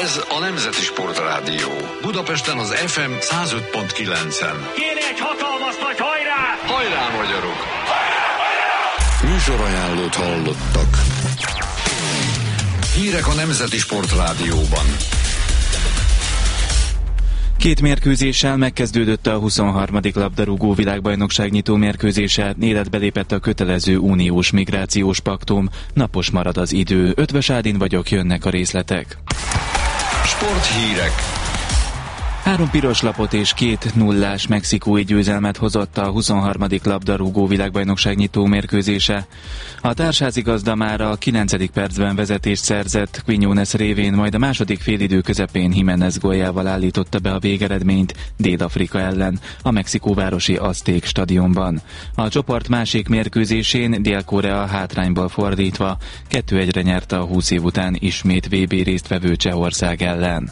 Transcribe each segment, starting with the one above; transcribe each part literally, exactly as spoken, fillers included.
Ez a Nemzeti Sportrádió. Budapesten az ef em száz öt pont kilencen. Kéne egy hatalmas nagy hajrá! Hajrá, magyarok! Műsorajánlót hallottak. Hírek a Nemzeti Sportrádióban. Két mérkőzéssel megkezdődött a huszonharmadik labdarúgó világbajnokság nyitó mérkőzése, életbe lépett a kötelező uniós migrációs paktum, napos marad az idő. Ötvös Ádin vagyok, jönnek a részletek. Sporthírek. Három piros lapot és két nullás mexikói győzelmet hozott a huszonharmadik labdarúgó világbajnokság nyitó mérkőzése. A társházigazda már a kilencedik percben vezetést szerzett Quiñones révén, majd a második félidő közepén Jiménez góljával állította be a végeredményt Dél-Afrika ellen, a mexikóvárosi Azték stadionban. A csoport másik mérkőzésén Dél-Korea hátrányból fordítva kettő egyre nyerte a húsz év után ismét vé bé résztvevő Csehország ellen.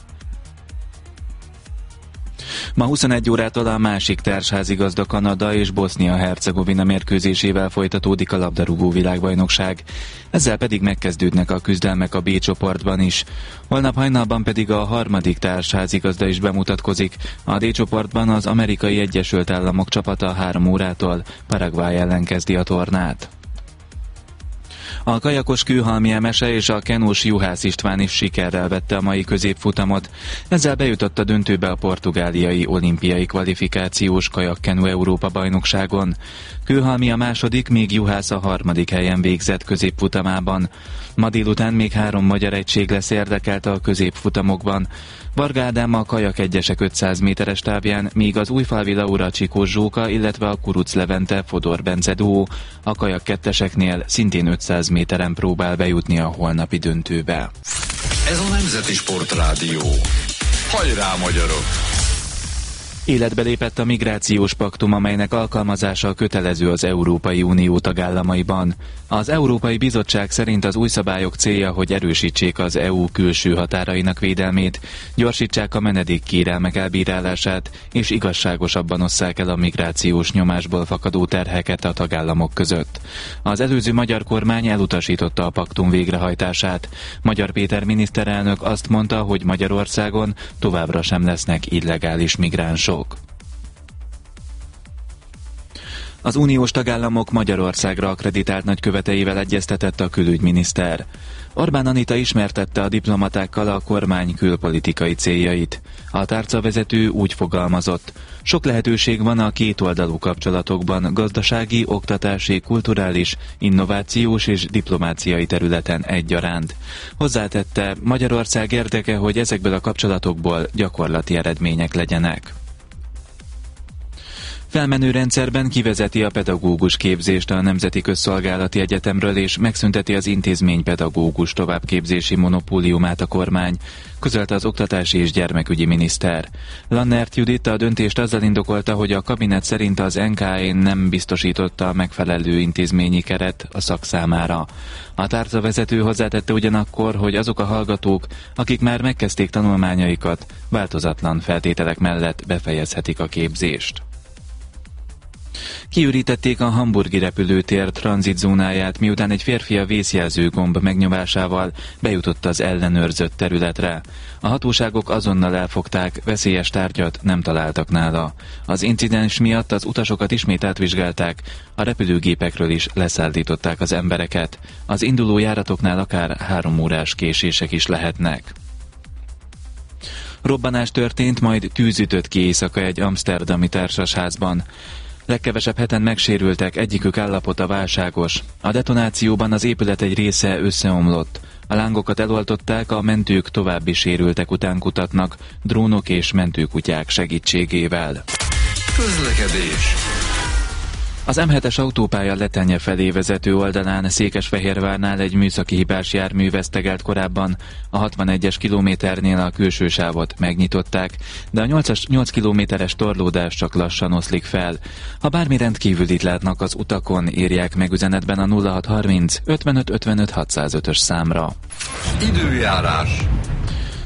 Ma huszonegy órától a másik társházigazda Kanada és Bosznia-Hercegovina mérkőzésével folytatódik a labdarúgó világbajnokság. Ezzel pedig megkezdődnek a küzdelmek a B csoportban is. Holnap hajnalban pedig a harmadik társházigazda is bemutatkozik. A D csoportban az Amerikai Egyesült Államok csapata három órától Paraguay ellen kezdi a tornát. A kajakos Kőhalmi Emese és a kenós Juhász István is sikerrel vette a mai középfutamot. Ezzel bejutott a döntőbe a portugáliai olimpiai kvalifikációs kajakkenu Európa-bajnokságon. Kőhalmi a második, míg Juhász a harmadik helyen végzett középfutamában. Ma délután még három magyar egység lesz érdekelt a középfutamokban. Varga Ádám a kajak egyesek ötszáz méteres távján, míg az Újfalvi Laura Csikós Zsóka, illetve a Kuruc Levente Fodor Bence duó a kajak ketteseknél szintén ötszáz méteren próbál bejutni a holnapi döntőbe. Ez a Nemzeti Sportrádió. Hajrá, magyarok! Életbe lépett a migrációs paktum, amelynek alkalmazása kötelező az Európai Unió tagállamaiban. Az Európai Bizottság szerint az új szabályok célja, hogy erősítsék az é u külső határainak védelmét, gyorsítsák a menedékkérelmek elbírálását, és igazságosabban osszák el a migrációs nyomásból fakadó terheket a tagállamok között. Az előző magyar kormány elutasította a paktum végrehajtását. Magyar Péter miniszterelnök azt mondta, hogy Magyarországon továbbra sem lesznek illegális migránsok. Az uniós tagállamok Magyarországra akkreditált nagyköveteivel egyeztetett a külügyminiszter. Orbán Anita ismertette a diplomatákkal a kormány külpolitikai céljait. A tárcavezető úgy fogalmazott: sok lehetőség van a kétoldalú kapcsolatokban, gazdasági, oktatási, kulturális, innovációs és diplomáciai területen egyaránt. Hozzátette, Magyarország érdeke, hogy ezekből a kapcsolatokból gyakorlati eredmények legyenek. Felmenő rendszerben kivezeti a pedagógus képzést a Nemzeti Közszolgálati Egyetemről, és megszünteti az intézmény pedagógus továbbképzési monopóliumát a kormány, közölte az oktatási és gyermekügyi miniszter. Lannert Judit a döntést azzal indokolta, hogy a kabinet szerint az en ká á nem biztosította a megfelelő intézményi keret a szak számára. A tárcavezető hozzátette ugyanakkor, hogy azok a hallgatók, akik már megkezdték tanulmányaikat, változatlan feltételek mellett befejezhetik a képzést. Kiürítették a hamburgi repülőtér tranzitzónáját, miután egy férfi a vészjelző gomb megnyomásával bejutott az ellenőrzött területre. A hatóságok azonnal elfogták, veszélyes tárgyat nem találtak nála. Az incidens miatt az utasokat ismét átvizsgálták, a repülőgépekről is leszállították az embereket. Az induló járatoknál akár három órás késések is lehetnek. Robbanás történt, majd tűz ütött ki éjszaka egy amszterdami társasházban. Legkevesebb heten megsérültek, egyikük állapota válságos. A detonációban az épület egy része összeomlott. A lángokat eloltották, a mentők további sérültek után kutatnak, drónok és mentőkutyák segítségével. Közlekedés. Az em hetes autópálya Letenye felé vezető oldalán Székesfehérvárnál egy műszaki hibás jármű vesztegelt korábban. A hatvanegyes kilométernél a külső sávot megnyitották, de a nyolc kilométeres torlódás csak lassan oszlik fel. Ha bármi rendkívülit látnak az utakon, írják meg üzenetben a nulla hat harminc ötvenöt ötvenöt hatszázötös számra. Időjárás.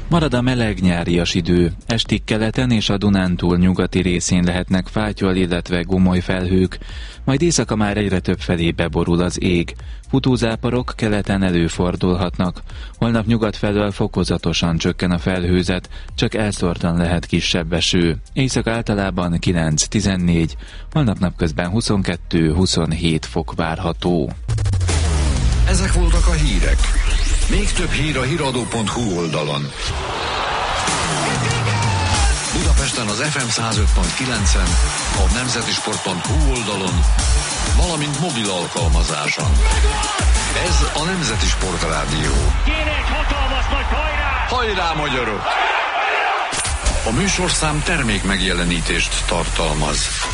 Marad a meleg nyárias idő. Estig keleten és a Dunántúl nyugati részén lehetnek fátyol, illetve gomoly felhők, majd éjszaka már egyre több felé beborul az ég. Futózáporok keleten előfordulhatnak. Holnap nyugat felől fokozatosan csökken a felhőzet, csak elszórtan lehet kisebb eső. Éjszaka általában kilenc-tizennégy, holnap napközben huszonkettő-huszonhét fok várható. Ezek voltak a hírek. Még több hír a híradó pont hu oldalon. Budapesten az ef em száz öt pont kilencen, a nemzetisport pont hu oldalon, valamint mobil alkalmazáson. Ez a Nemzeti Sport Rádió. Kéne egy hatalmas nagy hajrá! Hajrá, magyarok! A műsorszám termék megjelenítést tartalmaz.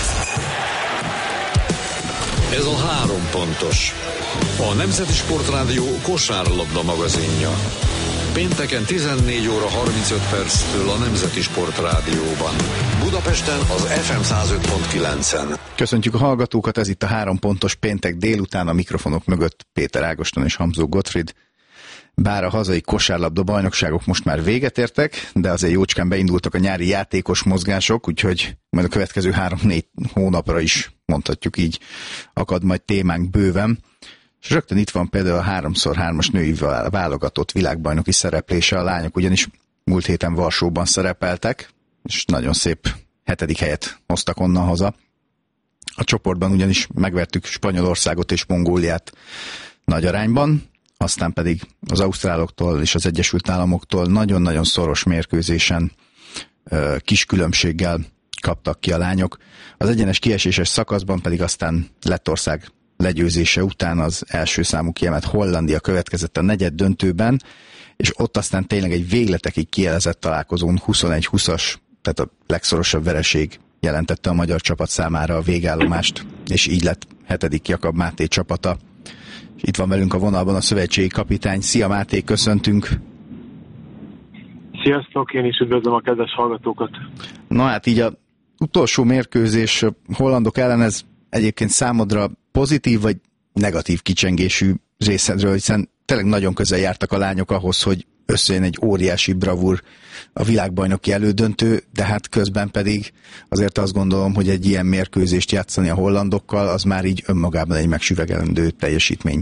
Ez a három pontos. A Nemzeti Sport Rádió kosárlabda magazinja. Pénteken tizennégy óra harmincöt perctől a Nemzeti Sport Rádióban. Budapesten az ef em száz öt pont kilencen. Köszöntjük a hallgatókat, ez itt a három pontos péntek délután, a mikrofonok mögött Péter Ágoston és Hamzó Gottfried. Bár a hazai kosárlabda bajnokságok most már véget értek, de azért jócskán beindultak a nyári játékos mozgások, úgyhogy majd a következő három-négy hónapra is, mondhatjuk így, akad majd témánk bőven. És rögtön itt van például a háromszor hármas női válogatott világbajnoki szereplése, a lányok ugyanis múlt héten Varsóban szerepeltek, és nagyon szép hetedik helyet hoztak onnan haza. A csoportban ugyanis megvertük Spanyolországot és Mongóliát nagy arányban, aztán pedig az ausztráloktól és az Egyesült Államoktól nagyon-nagyon szoros mérkőzésen kis különbséggel kaptak ki a lányok. Az egyenes kieséses szakaszban pedig aztán Lettország legyőzése után az első számú kiemelt Hollandia következett a negyed döntőben, és ott aztán tényleg egy végletekig kielezett találkozón huszonegy húszas, tehát a legszorosabb vereség jelentette a magyar csapat számára a végállomást, és így lett hetedik Jakab Máté csapata. És itt van velünk a vonalban a szövetségi kapitány. Szia Máté, köszöntünk! Sziasztok, én is üdvözlöm a kedves hallgatókat! Na hát így a utolsó mérkőzés hollandok ellen, ez egyébként számodra pozitív vagy negatív kicsengésű részedről, hiszen tényleg nagyon közel jártak a lányok ahhoz, hogy összejön egy óriási bravúr a világbajnoki elődöntő, de hát közben pedig azért azt gondolom, hogy egy ilyen mérkőzést játszani a hollandokkal, az már így önmagában egy megsüvegelendő teljesítmény.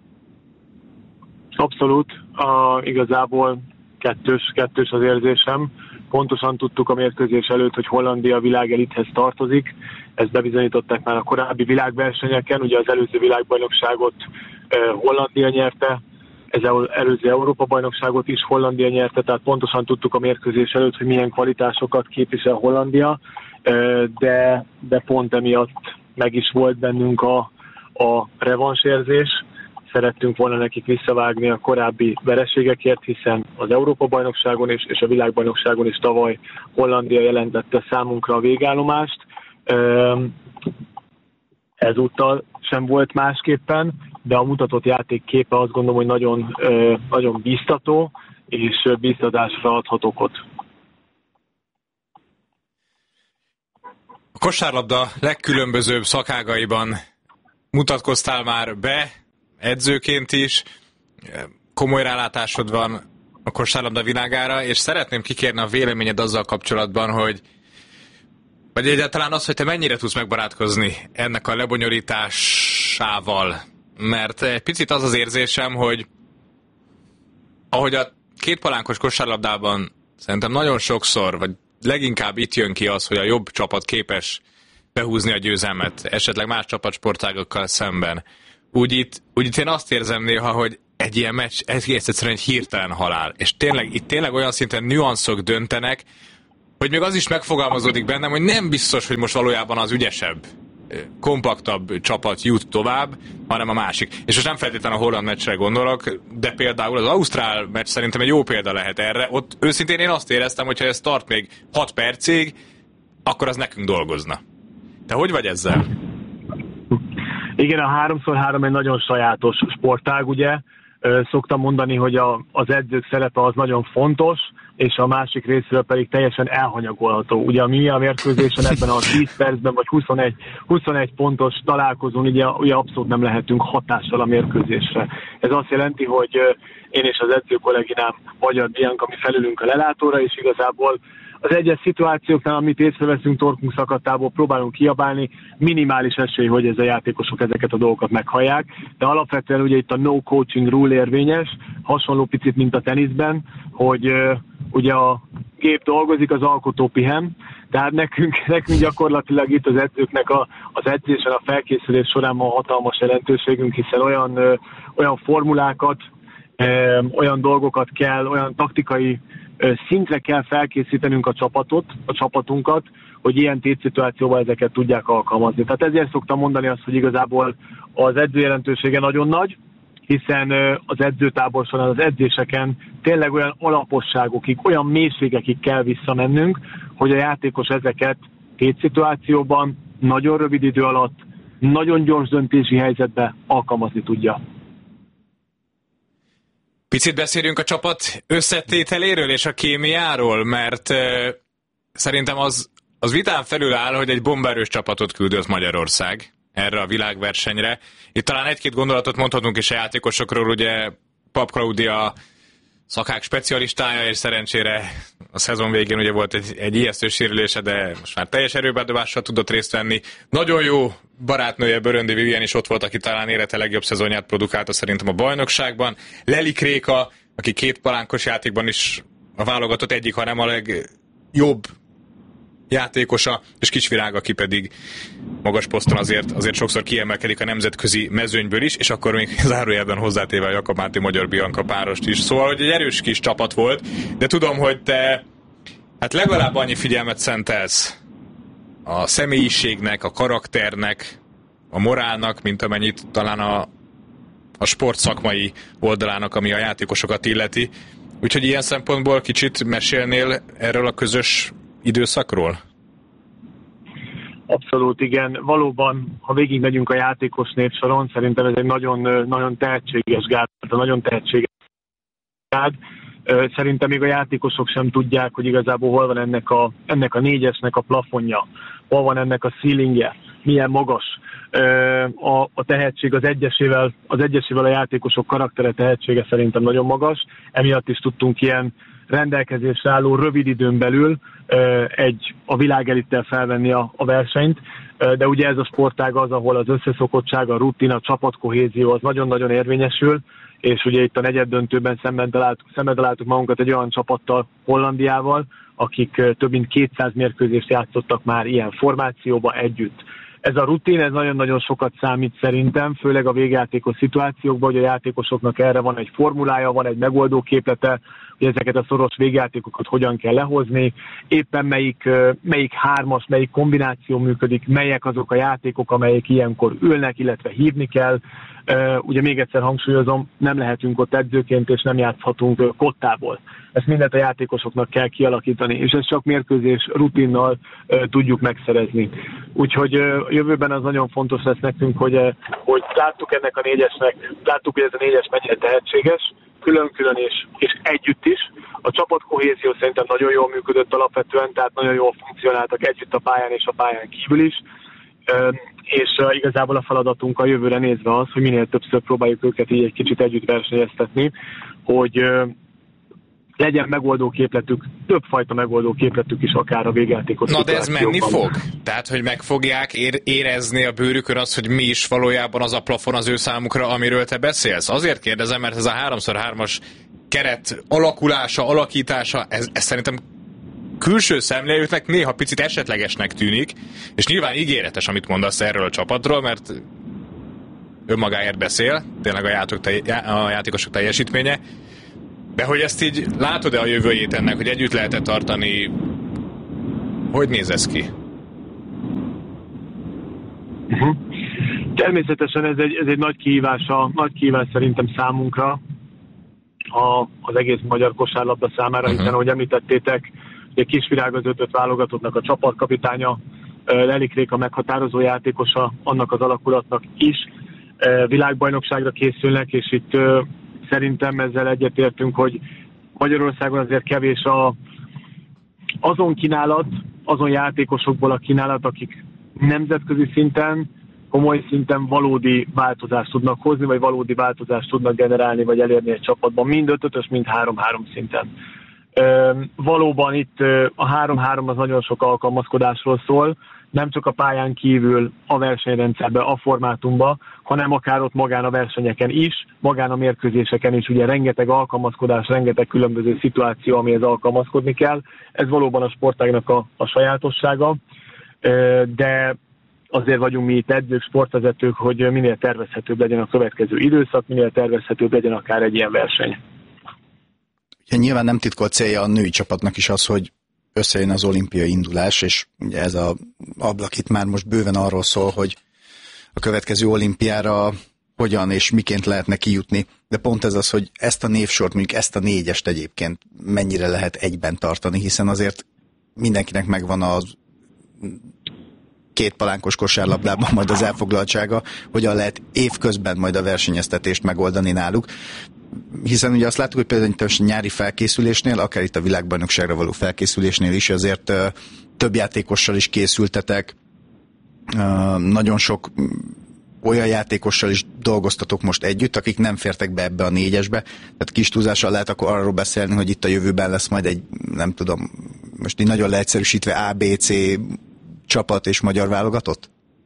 Abszolút, a, igazából kettős, kettős az érzésem. Pontosan tudtuk a mérkőzés előtt, hogy Hollandia a világ elithez tartozik. Ezt bebizonyították már a korábbi világversenyeken. Ugye az előző világbajnokságot eh, Hollandia nyerte, ez előző Európa-bajnokságot is Hollandia nyerte, tehát pontosan tudtuk a mérkőzés előtt, hogy milyen kvalitásokat képvisel Hollandia, eh, de, de pont emiatt meg is volt bennünk a, a revansérzés. Szerettünk volna nekik visszavágni a korábbi vereségekért, hiszen az Európa-bajnokságon és, és a világbajnokságon is tavaly Hollandia jelentette számunkra a végállomást. Ezúttal sem volt másképpen, de a mutatott játék képe azt gondolom, hogy nagyon, nagyon biztató, és biztatásra adhat okot. A kosárlabda legkülönbözőbb szakágaiban mutatkoztál már be, edzőként is, komoly rálátásod van a kosárlabda világára, és szeretném kikérni a véleményed azzal kapcsolatban, hogy vagy egyáltalán az, hogy te mennyire tudsz megbarátkozni ennek a lebonyolításával. Mert egy picit az az érzésem, hogy ahogy a kétpalánkos kosárlabdában szerintem nagyon sokszor, vagy leginkább itt jön ki az, hogy a jobb csapat képes behúzni a győzelmet, esetleg más csapatsportágokkal szemben. Úgy itt, úgy itt én azt érzem néha, hogy egy ilyen meccs egész egyszerűen egy hirtelen halál. És tényleg, itt tényleg olyan szinten nüanszok döntenek, hogy még az is megfogalmazódik bennem, hogy nem biztos, hogy most valójában az ügyesebb, kompaktabb csapat jut tovább, hanem a másik. És most nem feltétlenül a holland meccsre gondolok, de például az ausztrál meccs szerintem egy jó példa lehet erre. Ott őszintén én azt éreztem, hogy ha ez tart még hat percig, akkor az nekünk dolgozna. Te hogy vagy ezzel? Igen, a háromszor három egy nagyon sajátos sportág, ugye. szoktam mondani, hogy a, az edzők szerepe az nagyon fontos, és a másik részről pedig teljesen elhanyagolható. Ugye a mi a mérkőzésen ebben a tíz percben, vagy huszonegy, huszonegy pontos találkozón ugye, ugye abszolút nem lehetünk hatással a mérkőzésre. Ez azt jelenti, hogy én és az edző kolléginám, Magyar Bianca, mi felülünk a lelátóra, és igazából az egyes szituációknál, amit észreveszünk torkunk szakadtából, próbálunk kiabálni, minimális esély, hogy ez a játékosok ezeket a dolgokat meghallják, de alapvetően ugye itt a no coaching rule érvényes, hasonló picit, mint a teniszben, hogy uh, ugye a gép dolgozik, az alkotó pihen, tehát nekünk, nekünk gyakorlatilag itt az edzőknek a, az edzésen, a felkészülés során van hatalmas jelentőségünk, hiszen olyan, uh, olyan formulákat, uh, olyan dolgokat kell, olyan taktikai szintre kell felkészítenünk a csapatot, a csapatunkat, hogy ilyen tétszituációban ezeket tudják alkalmazni. Tehát ezért szoktam mondani azt, hogy igazából az edző jelentősége nagyon nagy, hiszen az edzőtábor során, az edzéseken tényleg olyan alaposságokig, olyan mélységekig kell visszamennünk, hogy a játékos ezeket tétszituációban nagyon rövid idő alatt, nagyon gyors döntési helyzetben alkalmazni tudja. Picit beszéljünk a csapat összetételéről és a kémiáról, mert uh, szerintem az, az vitán felül áll, hogy egy bombaerős csapatot küldött Magyarország erre a világversenyre. Itt talán egy-két gondolatot mondhatunk is a játékosokról, ugye Pap Klaudia szakák specialistája, és szerencsére a szezon végén ugye volt egy, egy ijesztő sérülése, de most már teljes erőbedobással tudott részt venni. Nagyon jó barátnője Böröndi Vivien is ott volt, aki talán élete legjobb szezonját produkálta szerintem a bajnokságban. Lelik Réka, aki két palánkos játékban is a válogatott egyik, hanem a legjobb játékosa, és Kisvirág, aki pedig magas poszton azért, azért sokszor kiemelkedik a nemzetközi mezőnyből is, és akkor még zárójelben hozzátéve a Jakab Máté Magyar Bianca párost is. Szóval, hogy egy erős kis csapat volt, de tudom, hogy te hát legalább annyi figyelmet szentelsz a személyiségnek, a karakternek, a morálnak, mint amennyit talán a, a sport szakmai oldalának, ami a játékosokat illeti. Úgyhogy ilyen szempontból kicsit mesélnél erről a közös időszakról? Abszolút, igen. Valóban, ha végigmegyünk a játékos névsoron, szerintem ez egy nagyon, nagyon tehetséges gárd, nagyon tehetséges gárd. Szerintem még a játékosok sem tudják, hogy igazából hol van ennek a, ennek a négyesnek a plafonja, hol van ennek a ceilingje, milyen magas. A, a tehetség az egyesével, az egyesével a játékosok karaktere, tehetsége szerintem nagyon magas. Emiatt is tudtunk ilyen rendelkezésre álló rövid időn belül egy a világelittel felvenni a, a versenyt, de ugye ez a sportág az, ahol az összeszokottság, a rutin, a csapatkohézió az nagyon-nagyon érvényesül, és ugye itt a negyeddöntőben szemben találtuk, szemben találtuk magunkat egy olyan csapattal, Hollandiával, akik több mint kétszáz mérkőzést játszottak már ilyen formációba együtt. Ez a rutin, ez nagyon-nagyon sokat számít szerintem, főleg a végjátékos szituációkban, hogy a játékosoknak erre van egy formulája, van egy megoldóképlete, hogy ezeket a szoros végjátékokat hogyan kell lehozni, éppen melyik, melyik hármas, melyik kombináció működik, melyek azok a játékok, amelyek ilyenkor ülnek, illetve hívni kell. Ugye még egyszer hangsúlyozom, nem lehetünk ott edzőként, és nem játszhatunk kottából. Ezt mindent a játékosoknak kell kialakítani, és ezt csak mérkőzés rutinnal uh, tudjuk megszerezni. Úgyhogy uh, jövőben az nagyon fontos lesz nekünk, hogy, uh, hogy láttuk ennek a négyesnek, láttuk, hogy ez a négyes mennyire tehetséges, külön-külön és, és együtt is. A csapatkohézió szerintem nagyon jól működött alapvetően, tehát nagyon jól funkcionáltak együtt a pályán és a pályán kívül is. Uh, és uh, igazából a feladatunk a jövőre nézve az, hogy minél többször próbáljuk őket így egy kicsit együtt versenyeztetni, hogy uh, legyen megoldó képletük, többfajta megoldó képletük is akár a végjátékos. Na de ez menni fog? Tehát, hogy meg fogják ér- érezni a bőrükön azt, hogy mi is valójában az a plafon az ő számukra, amiről te beszélsz? Azért kérdezem, mert ez a háromszor hármas keret alakulása, alakítása, ez, ez szerintem külső szemlélőknek néha picit esetlegesnek tűnik, és nyilván ígéretes, amit mondasz erről a csapatról, mert önmagáért beszél, tényleg a, játok, a játékosok teljesítménye. De hogy ezt így látod-e a jövőjét ennek, hogy együtt lehet-e tartani? Hogy néz ez ki? Uh-huh. Természetesen ez egy, ez egy nagy kihívás, a, nagy kihívás szerintem számunkra, a, az egész magyar kosárlabda számára, uh-huh. hiszen ahogy említettétek, ugye Kisvirág az ötöt válogatottnak a csapatkapitánya, Lelik Réka meghatározó játékosa annak az alakulatnak is, világbajnokságra készülnek, és itt szerintem ezzel egyetértünk, hogy Magyarországon azért kevés a, azon kínálat, azon játékosokból a kínálat, akik nemzetközi szinten, komoly szinten valódi változást tudnak hozni, vagy valódi változást tudnak generálni, vagy elérni egy csapatban, mind ötötös, mind három-három szinten. Ö, valóban itt a három-három az nagyon sok alkalmazkodásról szól, nem csak a pályán kívül a versenyrendszerben, a formátumban, hanem akár ott magán a versenyeken is, magán a mérkőzéseken is, ugye rengeteg alkalmazkodás, rengeteg különböző szituáció, amihez alkalmazkodni kell. Ez valóban a sportágnak a, a sajátossága, de azért vagyunk mi itt edzők, sportvezetők, hogy minél tervezhetőbb legyen a következő időszak, minél tervezhetőbb legyen akár egy ilyen verseny. Ja, nyilván nem titkolt célja a női csapatnak is az, hogy összejön az olimpiai indulás, és ugye ez a ablak itt már most bőven arról szól, hogy a következő olimpiára hogyan és miként lehetne kijutni, de pont ez az, hogy ezt a névsort, mondjuk ezt a négyest egyébként mennyire lehet egyben tartani, hiszen azért mindenkinek megvan az két palánkos kosárlabdában majd az elfoglaltsága, hogyan lehet évközben majd a versenyeztetést megoldani náluk. Hiszen ugye azt láttuk, hogy például itt a nyári felkészülésnél, akár itt a világbajnokságra való felkészülésnél is azért uh, több játékossal is készültetek, uh, nagyon sok olyan játékossal is dolgoztatok most együtt, akik nem fértek be ebbe a négyesbe, tehát kis túlzással lehet akkor arról beszélni, hogy itt a jövőben lesz majd egy, nem tudom, most így nagyon leegyszerűsítve á bé cé csapat és magyar válogatott?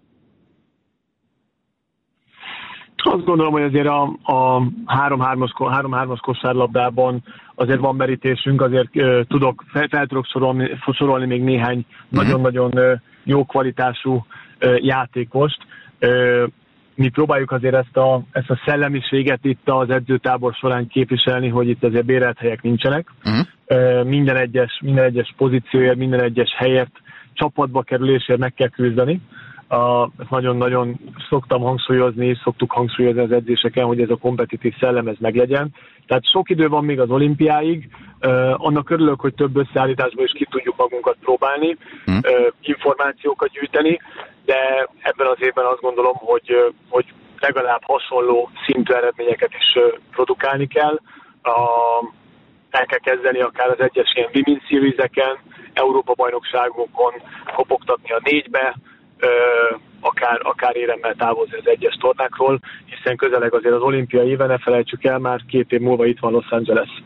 Azt gondolom, hogy azért a, a három-hármas kosárlabdában azért van merítésünk, azért uh, tudok, fel, fel tudok sorolni, sorolni még néhány mm. nagyon-nagyon uh, jó kvalitású uh, játékost. Uh, mi próbáljuk azért ezt a, ezt a szellemiséget itt az edzőtábor során képviselni, hogy itt azért bérelt helyek nincsenek. Mm. Uh, minden, egyes, minden egyes pozícióért, minden egyes helyért, csapatba kerülésért meg kell küzdeni. Uh, ezt nagyon-nagyon szoktam hangsúlyozni, szoktuk hangsúlyozni az edzéseken, hogy ez a kompetitív szellem ez meglegyen. Tehát sok idő van még az olimpiáig, uh, annak örülök, hogy több összeállításból is ki tudjuk magunkat próbálni, hmm. uh, információkat gyűjteni, de ebben az évben azt gondolom, hogy, uh, hogy legalább hasonló szintű eredményeket is uh, produkálni kell. Uh, el kell kezdeni akár az egyes ilyen Women's Series-eken, Európa-bajnokságokon kopogtatni a négybe, Ö, akár, akár éremmel távozni az egyes tornákról, hiszen közeleg azért az olimpiai éve, ne felejtsük el, már két év múlva itt van Los Angeles.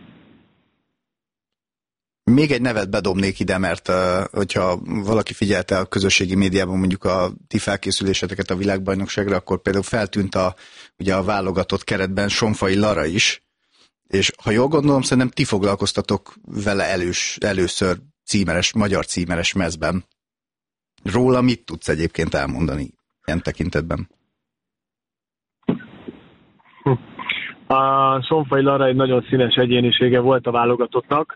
Még egy nevet bedobnék ide, mert uh, hogyha valaki figyelte a közösségi médiában mondjuk a ti felkészüléseteket a világbajnokságra, akkor például feltűnt a, ugye a válogatott keretben Sonfai Lara is, és ha jól gondolom, szerintem ti foglalkoztatok vele elős, először címeres, magyar címeres mezben. Róla mit tudsz egyébként elmondani ilyen tekintetben? A Sonfai Lara egy nagyon színes egyénisége volt a válogatottnak.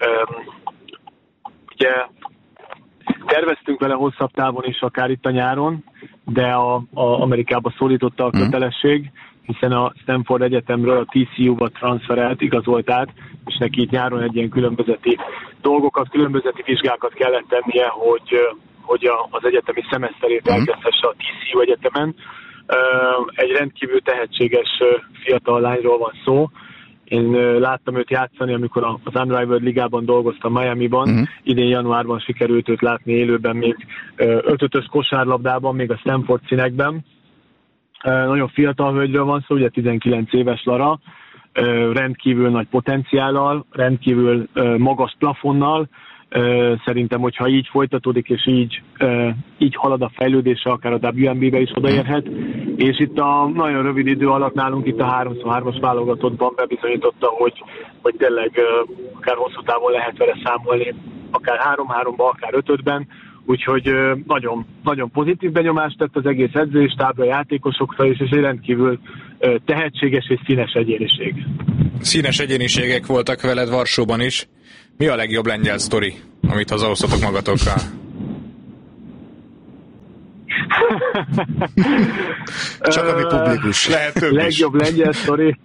Ugye terveztünk vele hosszabb távon is, akár itt a nyáron, de a, a Amerikába szólította a kötelesség, hiszen a Stanford Egyetemről a té cé u-ba transferelt, igazolt át, és neki itt nyáron egy ilyen különbözeti dolgokat, különbözeti vizsgákat kellett tennie, hogy hogy az egyetemi szemeszterét elkezdhesse a té cé u egyetemen. Egy rendkívül tehetséges fiatal lányról van szó. Én láttam őt játszani, amikor az Unrivaled ligában dolgoztam Miamiban. Uh-huh. Idén januárban sikerült őt látni élőben, még ötötös kosárlabdában, még a Stanford színekben. Nagyon fiatal hölgyről van szó, ugye tizenkilenc éves Lara, rendkívül nagy potenciállal, rendkívül magas plafonnal. Szerintem, hogyha így folytatódik, és így, így halad a fejlődése, akár a dupla vé en bé-be is odaérhet, és itt a nagyon rövid idő alatt nálunk itt a háromszor-hármas válogatottban bebizonyította, hogy, hogy tényleg akár hosszú távon lehet vele számolni, akár három-háromba, akár ötödben, úgyhogy nagyon, nagyon pozitív benyomást tett az egész edzőstábra, játékosokra is, és egy rendkívül tehetséges és színes egyéniség. Színes egyéniségek voltak veled Varsóban is. Mi a legjobb lengyel sztori, amit hazahoztatok magatokkal? Csak ami publikus. Lehet több legjobb is. lengyel sztori.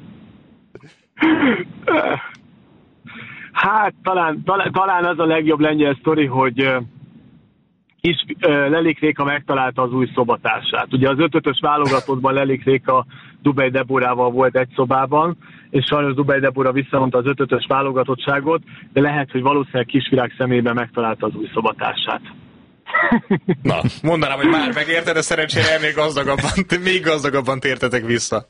Hát talán, talán, talán az a legjobb lengyel sztori, hogy kis Lelik Réka megtalálta az új szobatársát. Ugye az ötötös válogatottban Lelik Réka Dubej Deborával volt egy szobában, és sajnos Dubej Debora visszavonta az ötötös válogatottságot, de lehet, hogy valószínűleg Kisvirág szemében megtalálta az új szobatársát. Na, mondanám, hogy már megérted, de szerencsére ennél gazdagabban, még gazdagabban tértetek vissza.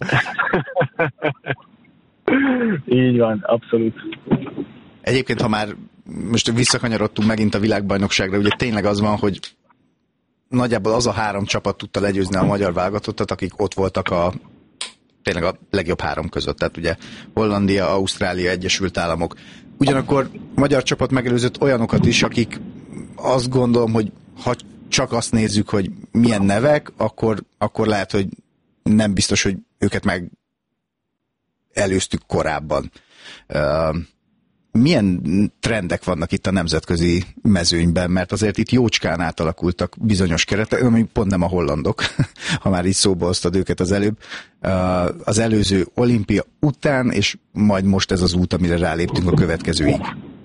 Így van, abszolút. Egyébként, ha már most visszakanyarodtunk megint a világbajnokságra, ugye tényleg az van, hogy nagyjából az a három csapat tudta legyőzni a magyar válogatottat, akik ott voltak a tényleg a legjobb három között. Tehát ugye Hollandia, Ausztrália, Egyesült Államok. Ugyanakkor a magyar csapat megelőzött olyanokat is, akik azt gondolom, hogy ha csak azt nézzük, hogy milyen nevek, akkor, akkor lehet, hogy nem biztos, hogy őket meg előztük korábban. Uh, milyen trendek vannak itt a nemzetközi mezőnyben, mert azért itt jócskán átalakultak bizonyos keretek, ami pont nem a hollandok, ha már így szóba hoztad őket az előbb. Uh, az előző olimpia után, és majd most ez az út, amire ráléptünk a következőig.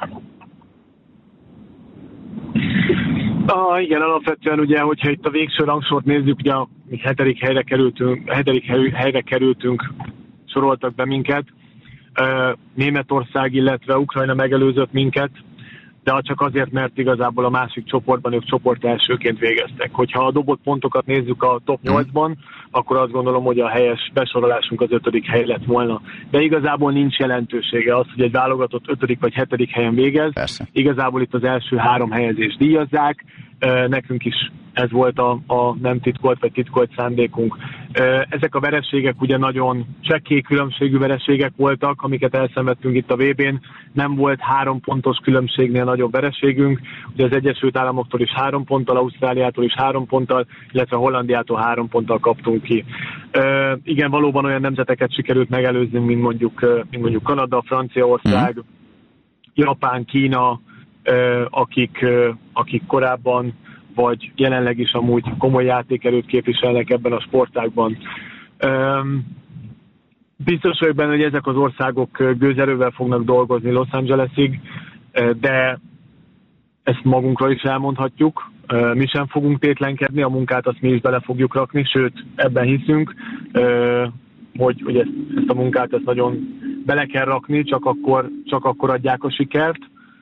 Ah, igen, alapvetően ugye, hogyha itt a végső rangsort nézzük, ugye a hetedik helyre kerültünk, hetedik helyre kerültünk, soroltak be minket. Németország, illetve Ukrajna megelőzött minket, de csak azért, mert igazából a másik csoportban ők csoport elsőként végeztek. Hogyha a dobott pontokat nézzük a top nyolcban, akkor azt gondolom, hogy a helyes besorolásunk az ötödik hely lett volna. De igazából nincs jelentősége az, hogy egy válogatott ötödik vagy hetedik helyen végez. Persze. Igazából itt az első három helyezést díjazzák. Nekünk is ez volt a, a nem titkolt vagy titkolt szándékunk. Ezek a vereségek ugye nagyon csekély különbségű vereségek voltak, amiket elszenvedtünk itt a vé bén. Nem volt három pontos különbségnél nagyobb vereségünk. Ugye az Egyesült Államoktól is három ponttal, Ausztráliától is három ponttal, illetve Hollandiától három ponttal kaptunk ki. Igen, valóban olyan nemzeteket sikerült megelőzni, mint mondjuk, mint mondjuk Kanada, Franciaország, mm. Japán, Kína, akik, akik korábban vagy jelenleg is amúgy komoly játékerőt képviselnek ebben a sportágban. Biztos vagyok benne, hogy ezek az országok gőzerővel fognak dolgozni Los Angelesig, de ezt magunkra is elmondhatjuk. Mi sem fogunk tétlenkedni, a munkát azt mi is bele fogjuk rakni, sőt, ebben hiszünk, hogy, hogy ezt, ezt a munkát ezt nagyon bele kell rakni, csak akkor, csak akkor adják a sikert.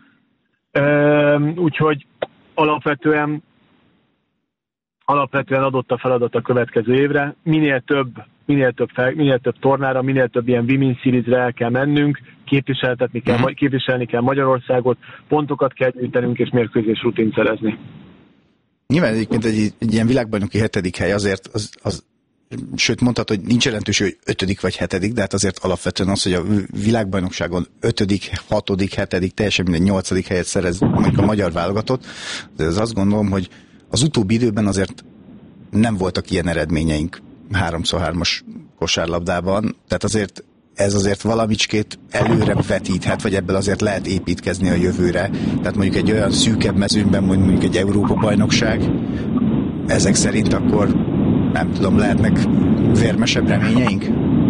Úgyhogy alapvetően alapvetően adott a feladat a következő évre. Minél több, minél több, fel, minél több tornára, minél több ilyen Women's Series-re el kell mennünk, képviseltetni kell, mm. képviselni kell Magyarországot, pontokat kell gyűjtenünk és mérkőzés rutint szerezni. Nyilván egyébként egy, egy ilyen világbajnoki hetedik hely azért, az, az, sőt mondhatod, hogy nincs jelentőség, hogy ötödik vagy hetedik, de hát azért alapvetően az, hogy a világbajnokságon ötödik, hatodik, hetedik, teljesen minden nyolcadik helyet szerez mondjuk a magyar válogatott, de az azt gondolom, hogy az utóbbi időben azért nem voltak ilyen eredményeink háromszor hármas kosárlabdában, tehát azért ez azért valamicskét előre vetíthet, vagy ebből azért lehet építkezni a jövőre. Tehát mondjuk egy olyan szűkebb mezőnyben, mondjuk egy Európa-bajnokság, ezek szerint akkor nem tudom, lehetnek vérmesebb reményeink?